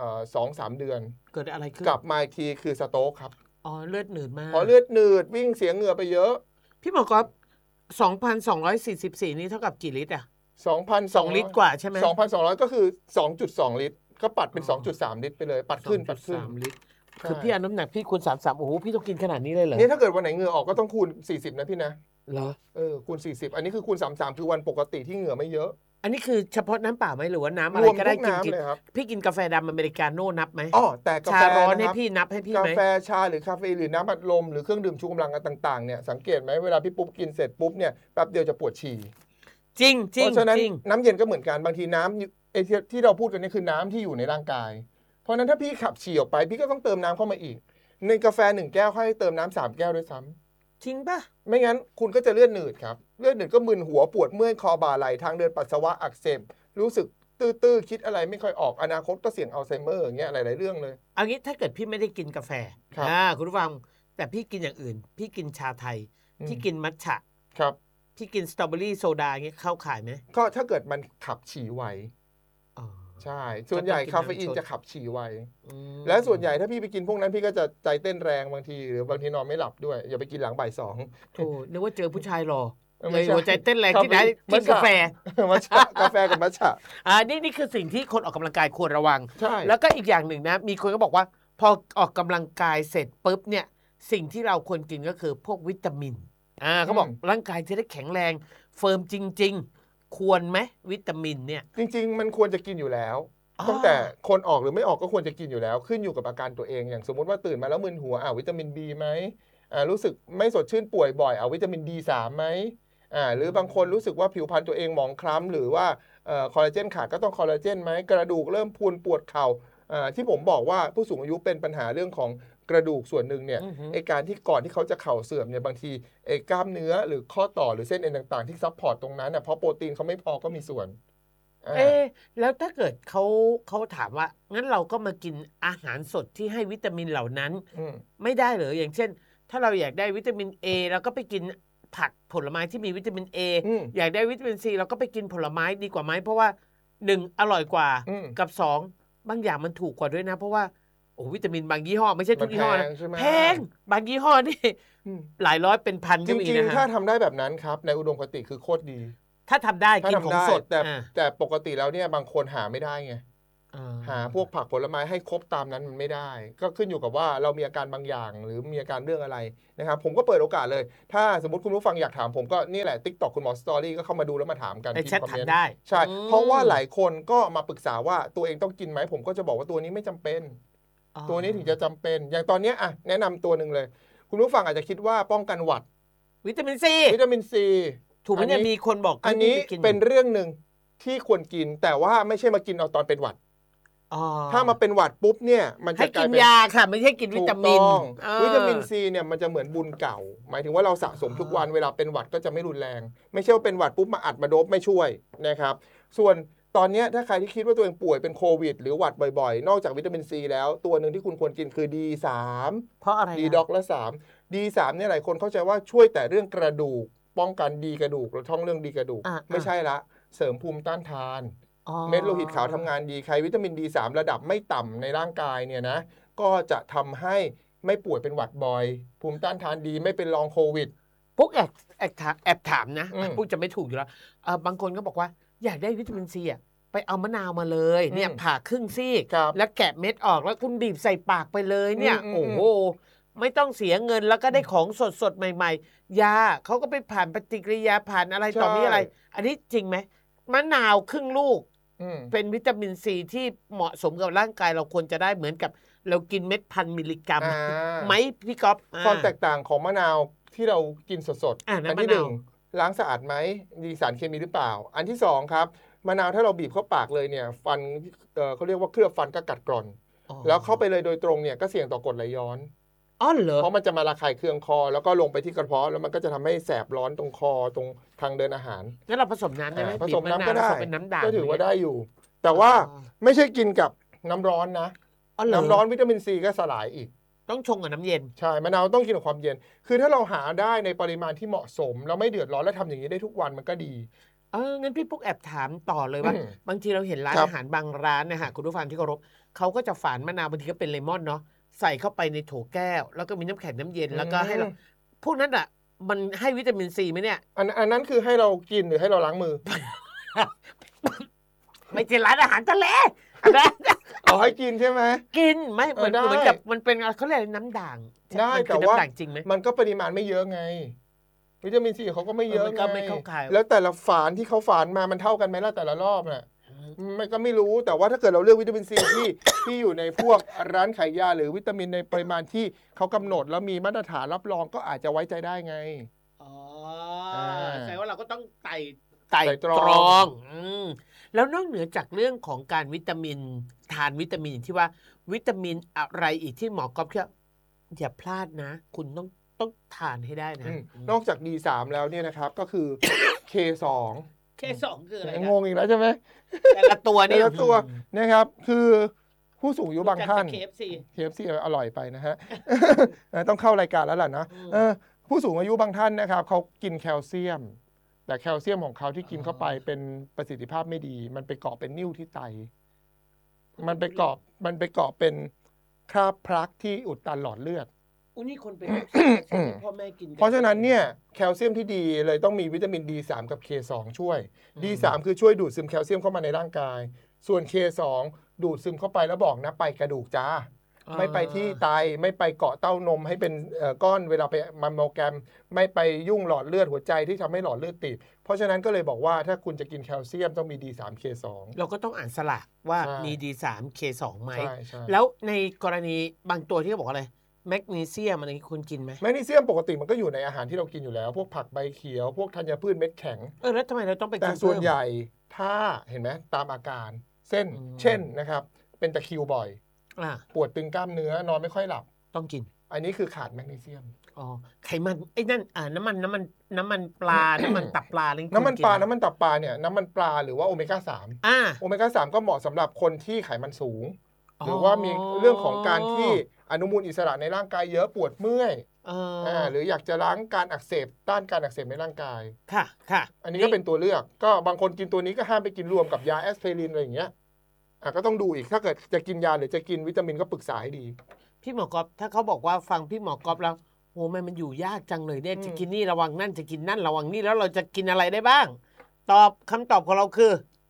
S8: 2-3 เดือน
S7: เกิดอะไรขึ้น
S8: กลับมาอีกทีคือสโตรกครับ
S7: เลือดหนืดมาก
S8: เลือดหนืดวิ่งเสียเหงื่อไปเยอะ
S7: พี่หมอก็2,244นี่เท่ากับกี่ลิตร2ลิตรกว่าใช่ไหม
S8: 2,200 ก็คือ 2.2 ลิตรก็ปัดเป็น 2.3 ลิตรไปเลยปัดขึ้น
S7: 3ลิตรคือพี่เอาน้ำหนักพี่คูณ33โอ้โหพี่ต้องกินขนาดนี้เลยเหรอ
S8: นี่ถ้าเกิดวันไหนเหงื่อออกก็ต้องคูณ40นะพี่นะ
S7: เหรอ
S8: คูณ40อันนี้คือคูณ33คือวันปกติที่เหงื่อไม่เยอะ
S7: อันนี้คือเฉพาะน้ำเปล่าไหมหรือว่าน้ำอะไรก็ได้กินพี่กินกาแฟดำอเมริกาโน่นับไหม
S8: แต่กาแฟ
S7: ร้อนให้พี่นับให้พี่ไหม
S8: กาแฟชาหรือคาเฟอีนหรือน้ำอัดลมหรือเครื่องดื่มชูกำลังต่างๆเนี่ยสังเกตไหมเวลาพี่ปุ๊บกินเสร็จปุ๊บเนี่ยแป๊บเดียวจะปวดฉี่
S7: จริง
S8: เพราะฉะนั้นน้ำเย็นก็เหมือนกันบางทีน้ำที่เราพูดกันนี่คือน้ำที่อยู่ในร่างกายเพราะนั้นถ้าพี่ขับฉี่ออกไปพี่ก็ต้องเติมน้ำเข้ามาอีกในกาแฟ1แก้วให้เติมน้ำ3แก้วด้วยซ้
S7: ำจริงป่ะ
S8: ไม่งั้นคุณก็จะเลือดหนืดครับเลือดหนืดก็มึนหัวปวดเมื่อยคอบ่าไหล่ทางเดินปัสสาวะอักเสบรู้สึกตื้อคิดอะไรไม่ค่อยออกอนาคตก็เสี่ยงอัลไซเมอร์อย่างเงี้ยหลายๆเรื่องเลย
S7: เอางี้ถ้าเกิดพี่ไม่ได้กินกาแฟคุณผู้ฟังแต่พี่กินอย่างอื่นพี่กินชาไทยพี่กินมัทฉะ
S8: ครับ
S7: พี่กินสตรอเบอรี่โซดาอย่างเงี้ยเข้าขายไหม
S8: ก็ถ้าเกิดมันขับฉี่ไวใช่ส่วนใหญ่คาเฟอีนจะขับฉี่ไวและส่วนใหญ่ถ้าพี่ไปกินพวกนั้นพี่ก็จะใจเต้นแรงบางทีหรือบางทีนอนไม่หลับด้วยอย่าไปกินหลังบ่าย 2
S7: โอ้นึกว่าเจอผู้ชายรอเลยหัวใจเต้นแรงที่ไหนกินกาแฟ
S8: กาแฟกับมัทฉะ
S7: นี่คือสิ่งที่คนออกกำลังกายควรระวังแล้วก็อีกอย่างหนึ่งนะมีคนก็บอกว่าพอออกกำลังกายเสร็จปุ๊บเนี่ยสิ่งที่เราควรกินก็คือพวกวิตามินเขาบอกร่างกายจะได้แข็งแรงเฟิร์มจริงๆควรไหมวิตามินเนี่ย
S8: จริงๆมันควรจะกินอยู่แล้วตั้งแต่คนออกหรือไม่ออกก็ควรจะกินอยู่แล้วขึ้นอยู่กับอาการตัวเองอย่างสมมติว่าตื่นมาแล้วมึนหัววิตามิน B ไหมรู้สึกไม่สดชื่นป่วยบ่อยวิตามิน D3 ไหมหรือบางคนรู้สึกว่าผิวพรรณตัวเองหมองคล้ำหรือว่าคอลลาเจนขาดก็ต้องคอลลาเจนไหมกระดูกเริ่มพูนปวดเข่าที่ผมบอกว่าผู้สูงอายุเป็นปัญหาเรื่องของกระดูกส่วนหนึ่งเนี่ยไอการที่ก่อนที่เขาจะเข่าเสื่อมเนี่ยบางทีไอกล้ามเนื้อหรือข้อต่อหรือเส้นเอ็นต่างๆที่ซัพพอร์ตตรงนั้นเพราะโปรตีนเขาไม่พอก็มีส่วน
S7: แล้วถ้าเกิดเขาถามว่างั้นเราก็มากินอาหารสดที่ให้วิตามินเหล่านั้นไม่ได้เหรออย่างเช่นถ้าเราอยากได้วิตามิน A เราก็ไปกินผักผลไม้ที่มีวิตามิน A อยากได้วิตามิน C เราก็ไปกินผลไม้ดีกว่าไหมเพราะว่า1อร่อยกว่ากับ2บางอย่างมันถูกกว่าด้วยนะเพราะว่าโอ้วิตามินบางยี่ห้อไม่ใช่ทุกยี่ห้อนะแพงบางยี่ห้อนี่หลายร้อยเป็นพันก็มีนะฮะจริง
S8: ๆถ้าทำได้แบบนั้นครับในอุดมคติคือโคตรดี
S7: ถ้าทำได้กินของสด
S8: แต่ปกติแล้วเนี่ยบางคนหาไม่ได้ไงหาพวกผักผลไม้ให้ครบตามนั้นมันไม่ได้ก็ขึ้นอยู่กับว่าเรามีอาการบางอย่างหรือมีอาการเรื่องอะไรนะครับผมก็เปิดโอกาสเลยถ้าสมมติคุณผู้ฟังอยากถามผมก็นี่แหละ TikTok คุณหมอสตอรี่ก็เข้ามาดูแล้วมาถามกัน
S7: ที่คอมเมนต์ได้
S8: ใช่เพราะว่าหลายคนก็มาปรึกษาว่าตัวเองต้องกินไหมผมก็จะบอกว่าตัวนี้ไม่จำเป็นตัวนี้ถึงจะจำเป็นอย่างตอนนี้อ่ะแนะนำตัวหนึ่งเลยคุณผู้ฟังอาจจะคิดว่าป้องกันหวัด
S7: วิตามินซี ถูกไหมเนี่ยมีคนบอก
S8: อันนี้เป็นเรื่องหนึ่งที่ควรกินแต่ว่าไม่ใช่มากินเอาตอนเป็นหวัดถ้ามาเป็นหวัดปุ๊บเนี่ยมันจะกลายเป็น
S7: ยาค่ะไม่ใช่กินวิตามิน
S8: วิตามินซีเนี่ยมันจะเหมือนบุญเก่าหมายถึงว่าเราสะสมทุกวันเวลาเป็นหวัดก็จะไม่รุนแรงไม่ใช่ว่าเป็นหวัดปุ๊บมาอัดมาโดบไม่ช่วยนะครับส่วนตอนนี้ถ้าใครที่คิดว่าตัวเองป่วยเป็นโควิดหรือหวัดบ่อยๆนอกจากวิตามินซีแล้วตัวหนึ่งที่คุณควรกินคือ D3
S7: เพราะอะไร
S8: D-Doc และ3 D3 เนี่ยหลายคนเข้าใจว่าช่วยแต่เรื่องกระดูกป้องกันดีกระดูกเราท่องเรื่องดีกระดูกไม่ใช่ละเสริมภูมิต้านทานเม็ดโลหิตขาวทำงานดีใครวิตามิน D3 ระดับไม่ต่ำในร่างกายเนี่ยนะก็จะทำให้ไม่ป่วยเป็นหวัดบ่อยภูมิต้านทานดีไม่เป็นลองโควิด
S7: พวกแอบถามนะพวกจะไม่ถูกอยู่แล้วบางคนก็บอกว่าอยากได้วิตามินซีไปเอามะนาวมาเลยเนี่ยผ่าครึ่งซี่แล้วแกะเม็ดออกแล้วคุณบีบใส่ปากไปเลยเนี่ยโอ้โหไม่ต้องเสียเงินแล้วก็ได้ของสดๆใหม่ๆยาเขาก็ไปผ่านปฏิกิริยาผ่านอะไรต่อมีอะไรอันนี้จริงไหมมะนาวครึ่งลูกเป็นวิตามินซีที่เหมาะสมกับร่างกายเราควรจะได้เหมือนกับเรากินเม็ด1,000 มิลลิกรัมไหมพี่ก๊อฟ
S8: ความแตกต่างของมะนาวที่เรากินสดๆอันที่1ล้างสะอาดไหมมีสารเคมีหรือเปล่าอันที่2ครับมะนาวถ้าเราบีบเข้าปากเลยเนี่ยฟันเขาเรียกว่าเคลือบฟันก็กัดกร่อนแล้วเข้าไปเลยโดยตรงเนี่ยก็เสี่ยงต่อกรดไหลย้อน
S7: เหรอ
S8: เพราะมันจะมาระคายเคืองคอแล้วก็ลงไปที่กระเพาะแล้วมันก็จะทำให้แสบร้อนตรงคอตรงทางเดินอาหาร
S7: งั้นเราผสมน้ำได้ไหม
S8: ผสมน้ำก็ได้
S7: เป็นน้ำด่าง
S8: ก็ถือว่าได้อยู่แต่ว่าไม่ใช่กินกับน้ำร้อนนะน้ำร้อนวิตามินซีก็สลายอีก
S7: ต้องชงกับน้ำเย็น
S8: ใช่มะนาวต้องกินกับความเย็นคือถ้าเราหาได้ในปริมาณที่เหมาะสมแล้วไม่เดือดร้อนและทำอย่างนี้ได้ทุกวันมันก็ดี
S7: งั้นพี่ปุ๊กแอบถามต่อเลยว่าบางทีเราเห็นร้านอาหารบางร้านนะฮะคุณผู้ฟังที่เคารพเขาก็จะฝานมะนาวบางทีก็เป็นเลมอนเนาะใส่เข้าไปในโถแก้วแล้วก็มีน้ำแข็งน้ำเย็นแล้วก็ให้เราพวกนั้นอ่ะมันให้วิตามินซีไหมเนี่ย
S8: อันนั้นคือให้เรากินหรือให้เราล้างมือ
S7: ไม่ใช่ร้านอาหารทะเล
S8: เอาให้กินใช่ไหม
S7: กินไม่เหมือนกับมันเป็นเขาเรียกน้ำด่าง
S8: ได้แต่ว่ามันก็ปริมาณไม่เยอะไงวิตามินซีเขาก็ไม่เยอะไงแล้วแต่ละฝานที่เขาฝานมามันเท่ากันไหมล่ะแต่ละรอบน่ะมันก็ไม่รู้แต่ว่าถ้าเกิดเราเลือกวิตามินซีที่อยู่ในพวกร้านขายยาหรือวิตามินในปริมาณที่เขากำหนดแล้วมีมาตรฐานรับรองก็อาจจะไว้ใจได้ไง
S7: แสดงว่าเราก็ต้องไต่ตรองแล้วนอกเหนือจากเรื่องของการวิตามินทานวิตามินที่ว่าวิตามินอะไรอีกที่หมอก๊อฟคิดอย่าพลาดนะคุณต้องทานให้ได้นะ
S8: นอกจาก D3 แล้วเนี่ยนะครับก็คือ K2
S7: คืออะไร
S8: งงอีกแล้วใช่ไหม
S7: แต่ละตัวนี่
S8: แต่ละตัวนะครับคือผู้สูงอายุบางท่าน KFC อร่อยไปนะฮะ ต้องเข้ารายการแล้วล่ะนะผู้สูงอายุบางท่านนะครับเขากินแคลเซียมแต่แคลเซียมของเขาที่กินเข้าไปเป็นประสิทธิภาพไม่ดีมันไปเกาะเป็นนิ่วที่ไตมันไปเกาะเป็นคราบพลักที่อุดตันหลอดเลือด
S7: นี่คนเป็นพ่อแม่กิน
S8: เพราะฉะนั้นเนี่ยแคลเซียมที่ดีเลยต้องมีวิตามิน D3 กับ K2 ช่วย D3 คือช่วยดูดซึมแคลเซียมเข้ามาในร่างกายส่วน K2 ดูดซึมเข้าไปแล้วบอกนะไปกระดูกจ้าไม่ไปที่ไตไม่ไปเกาะเต้านมให้เป็นก้อนเวลาไปมัมโมแกรมไม่ไปยุ่งหลอดเลือดหัวใจที่ทำให้หลอดเลือดติดเพราะฉะนั้นก็เลยบอกว่าถ้าคุณจะกินแคลเซียมต้องมี D3 K2
S7: เราก็ต้องอ่านสลักว่ามี D3 K2 ไหมแล้วในกรณีบางตัวที่เขาบอกอะไรแมกนีเซียมอะไรคุณกินไหม
S8: แมกนีเซียมปกติมันก็อยู่ในอาหารที่เรากินอยู่แล้วพวกผักใบเขียวพวกธัญพืชเม็ดแข็ง
S7: แล้วทำไมเราต้องไปกิน
S8: แต่ส่วนใหญ่ถ้าเห็นไหมตามอาการเช่นนะครับเป็นตะคริวบ่อยปวดตึงกล้ามเนื้อนอนไม่ค่อยหลับ
S7: ต้องกิน
S8: อันนี้คือขาดแมกนีเซียม
S7: อ๋อไขมันไอ้นั่นน้ำมันปลา น้ำมันตับปลาอะไร
S8: น้ำมันปลาน้ำมันตับปลาเนี่ยน้ำมันปลาหรือว่าโอเมก้า3โอเมก้า3ก็เหมาะสำหรับคนที่ไขมันสูงหรือว่ามีเรื่องของการที่อนุมูลอิสระในร่างกายเยอะปวดเมื่อยหรืออยากจะล้างการอักเสบต้านการอักเสบในร่างกาย
S7: ค่ะ
S8: อันนี้ก็เป็นตัวเลือกก็บางคนกินตัวนี้ก็ห้ามไปกินรวมกับยาแอสไพรินอะไรอย่างเงี้ยก็ต้องดูอีกถ้าเกิดจะกินยาหรือจะกินวิตามินก็ปรึกษาให้ดี
S7: พี่หมอกอฟถ้าเขาบอกว่าฟังพี่หมอกอฟแล้วโหมันอยู่ยากจังเลยเนี่ยจะกินนี่ระวังนั่นจะกินนั่นระวังนี่แล้วเราจะกินอะไรได้บ้างคำตอบของเราคือ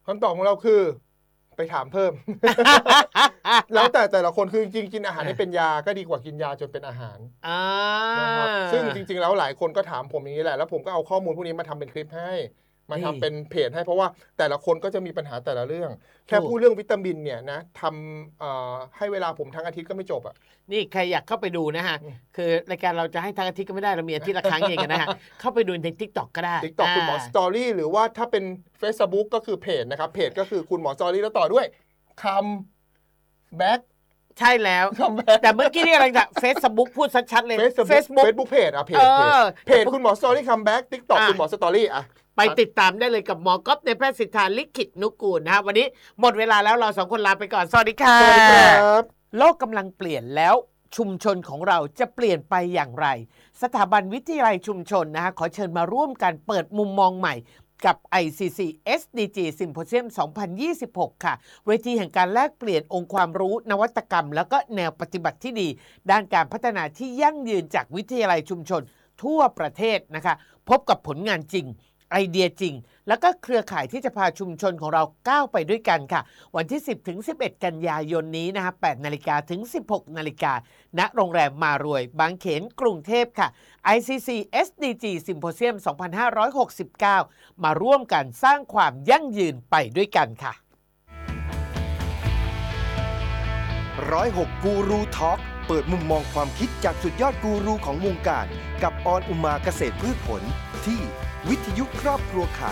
S8: ไปถามเพิ่ม แล้วแต่ละคนคือจริงๆกินอาหารให้เป็นยาก็ดีกว่ากินยาจนเป็นอาหารนะครับซึ่งจริงๆแล้วหลายคนก็ถามผมอย่างนี้แหละแล้วผมก็เอาข้อมูลพวกนี้มาทำเป็นคลิปให้มาทำเป็นเพจให้เพราะว่าแต่ละคนก็จะมีปัญหาแต่ละเรื่องแค่พูดเรื่องวิตามินเนี่ยนะทำให้เวลาผมทั้งอาทิตย์ก็ไม่จบอ่ะ
S7: นี่ใครอยากเข้าไปดูนะฮะคือรายการเราจะให้ทั้งอาทิตย์ก็ไม่ได้เรามีอาทิตย์ละครั้งเองนะฮะเข้าไปดูใน TikTok ก็ได้
S8: TikTok คุณหมอสตอรี่หรือว่าถ้าเป็น Facebook ก็คือเพจนะครับเพจก็คือคุณหมอสตอรี่แล้วต่อด้วยคำแบ็ค
S7: ใช่แล้วแต่เมื่อกี้นี่อะไรจะ Facebook พูดชัดๆเลย
S8: Facebook เพจเพจคุณหมอสตอรี่คัมแบ็ค TikTok คุณหมอสตอรี่
S7: ไปติดตามได้เลยกับหมอก๊อฟในแพทย์สิทธาลิขิตนุกูลนะครับวันนี้หมดเวลาแล้วเรา2คนลาไปก่อนสวัสดีค่ะโลกกำลังเปลี่ยนแล้วชุมชนของเราจะเปลี่ยนไปอย่างไรสถาบันวิทยาลัยชุมชนนะฮะขอเชิญมาร่วมกันเปิดมุมมองใหม่กับ ICC SDG Symposium 2026 ค่ะเวทีแห่งการแลกเปลี่ยนองค์ความรู้นวัตกรรมแล้วก็แนวปฏิบัติที่ดีด้านการพัฒนาที่ยั่งยืนจากวิทยาลัยชุมชนทั่วประเทศนะคะพบกับผลงานจริงไอเดียจริงแล้วก็เครือข่ายที่จะพาชุมชนของเราก้าวไปด้วยกันค่ะวันที่10ถึง11กันยายนนี้นะคะ 8:00 นถึง 16:00 นณโรงแรมมารวยบางเขนกรุงเทพค่ะ ICC SDG Symposium 2569 มาร่วมกันสร้างความยั่งยืนไปด้วยกันค่ะ
S6: 106 กูรูทอล์กเปิดมุมมองความคิดจากสุดยอดกูรูของวงการกับออนอุมาเกษตรพืชผลที่วิทยุครอบครัวข่าว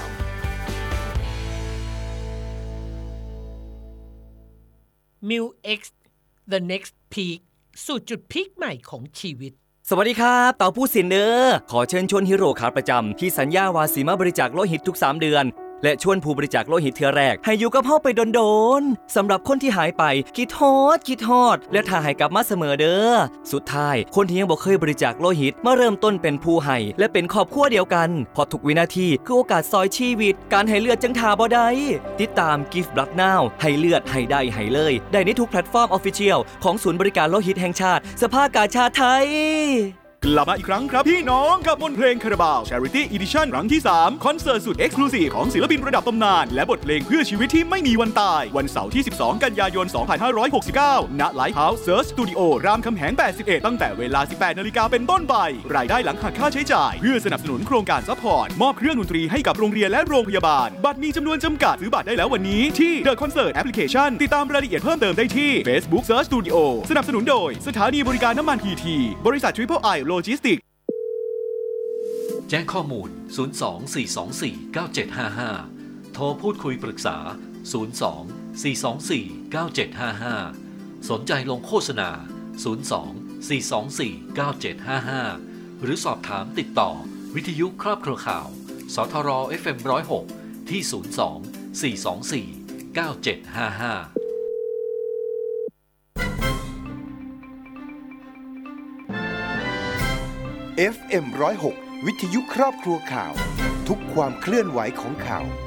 S7: Mu X The Next Peak สู่จุดพีคใหม่ของชีวิต
S3: สวัสดีครับเต่าผู้สินเนอร์ขอเชิญชวนฮีโร่ขาประจำที่สัญญาวาสีมาบริจาคโลหิตทุก3เดือนและชวนผู้บริจาคโลหิตเทื่อแรกให้อยู่กับเฮาไปโดนๆสำหรับคนที่หายไปคิดฮอดและถ้าให้กลับมาเสมอเด้อสุดท้ายคนที่ยังบ่เคยบริจาคโลหิตมาเริ่มต้นเป็นผู้ให้และเป็นครอบครัวเดียวกันเพราะทุกวินาทีคือโอกาสซอยชีวิตการให้เลือดจังท่าบ่ได้ติดตาม Give Blood Now ให้เลือดให้ได้ให้เลยได้ในทุกแพลตฟอร์ม Official ของศูนย์บริการโลหิตแห่งชาติสภากาชาดไทย
S5: กลับมาอีกครั้งครับพี่น้องกับมนต์เพลงคาราบาว Charity Edition ครั้งที่3คอนเสิร์ตสุด Exclusive ของศิลปินระดับตำนานและบทเพลงเพื่อชีวิตที่ไม่มีวันตายวันเสาร์ที่12กันยายน2569ณ Lighthouse Search Studio รามคำแหง81ตั้งแต่เวลา 18:00 นเป็นต้นไปรายได้หลังหักค่าใช้จ่ายเพื่อสนับสนุนโครงการซัพพอร์ตมอบเครื่องดนตรีให้กับโรงเรียนและโรงพยาบาลบัตรมีจำนวนจำกัดซื้อบัตรได้แล้ววันนี้ที่ The Concert Application ติดตามรายละเอียดเพิ่มเติมได้ที่ Facebook Search Studio สนับสนุนโดยสถานีบริการน้ำมัน PT บริษัท Triple I Logistics
S15: แจ้งข้อมูล 02-424-9755 โทรพูดคุยปรึกษา 02-424-9755 สนใจลงโฆษณา 02-424-9755 หรือสอบถามติดต่อวิทยุครอบครัวข่าวสทร FM 106 ที่ 02-424-9755
S6: FM 106 วิทยุครอบครัวข่าวทุกความเคลื่อนไหวของข่าว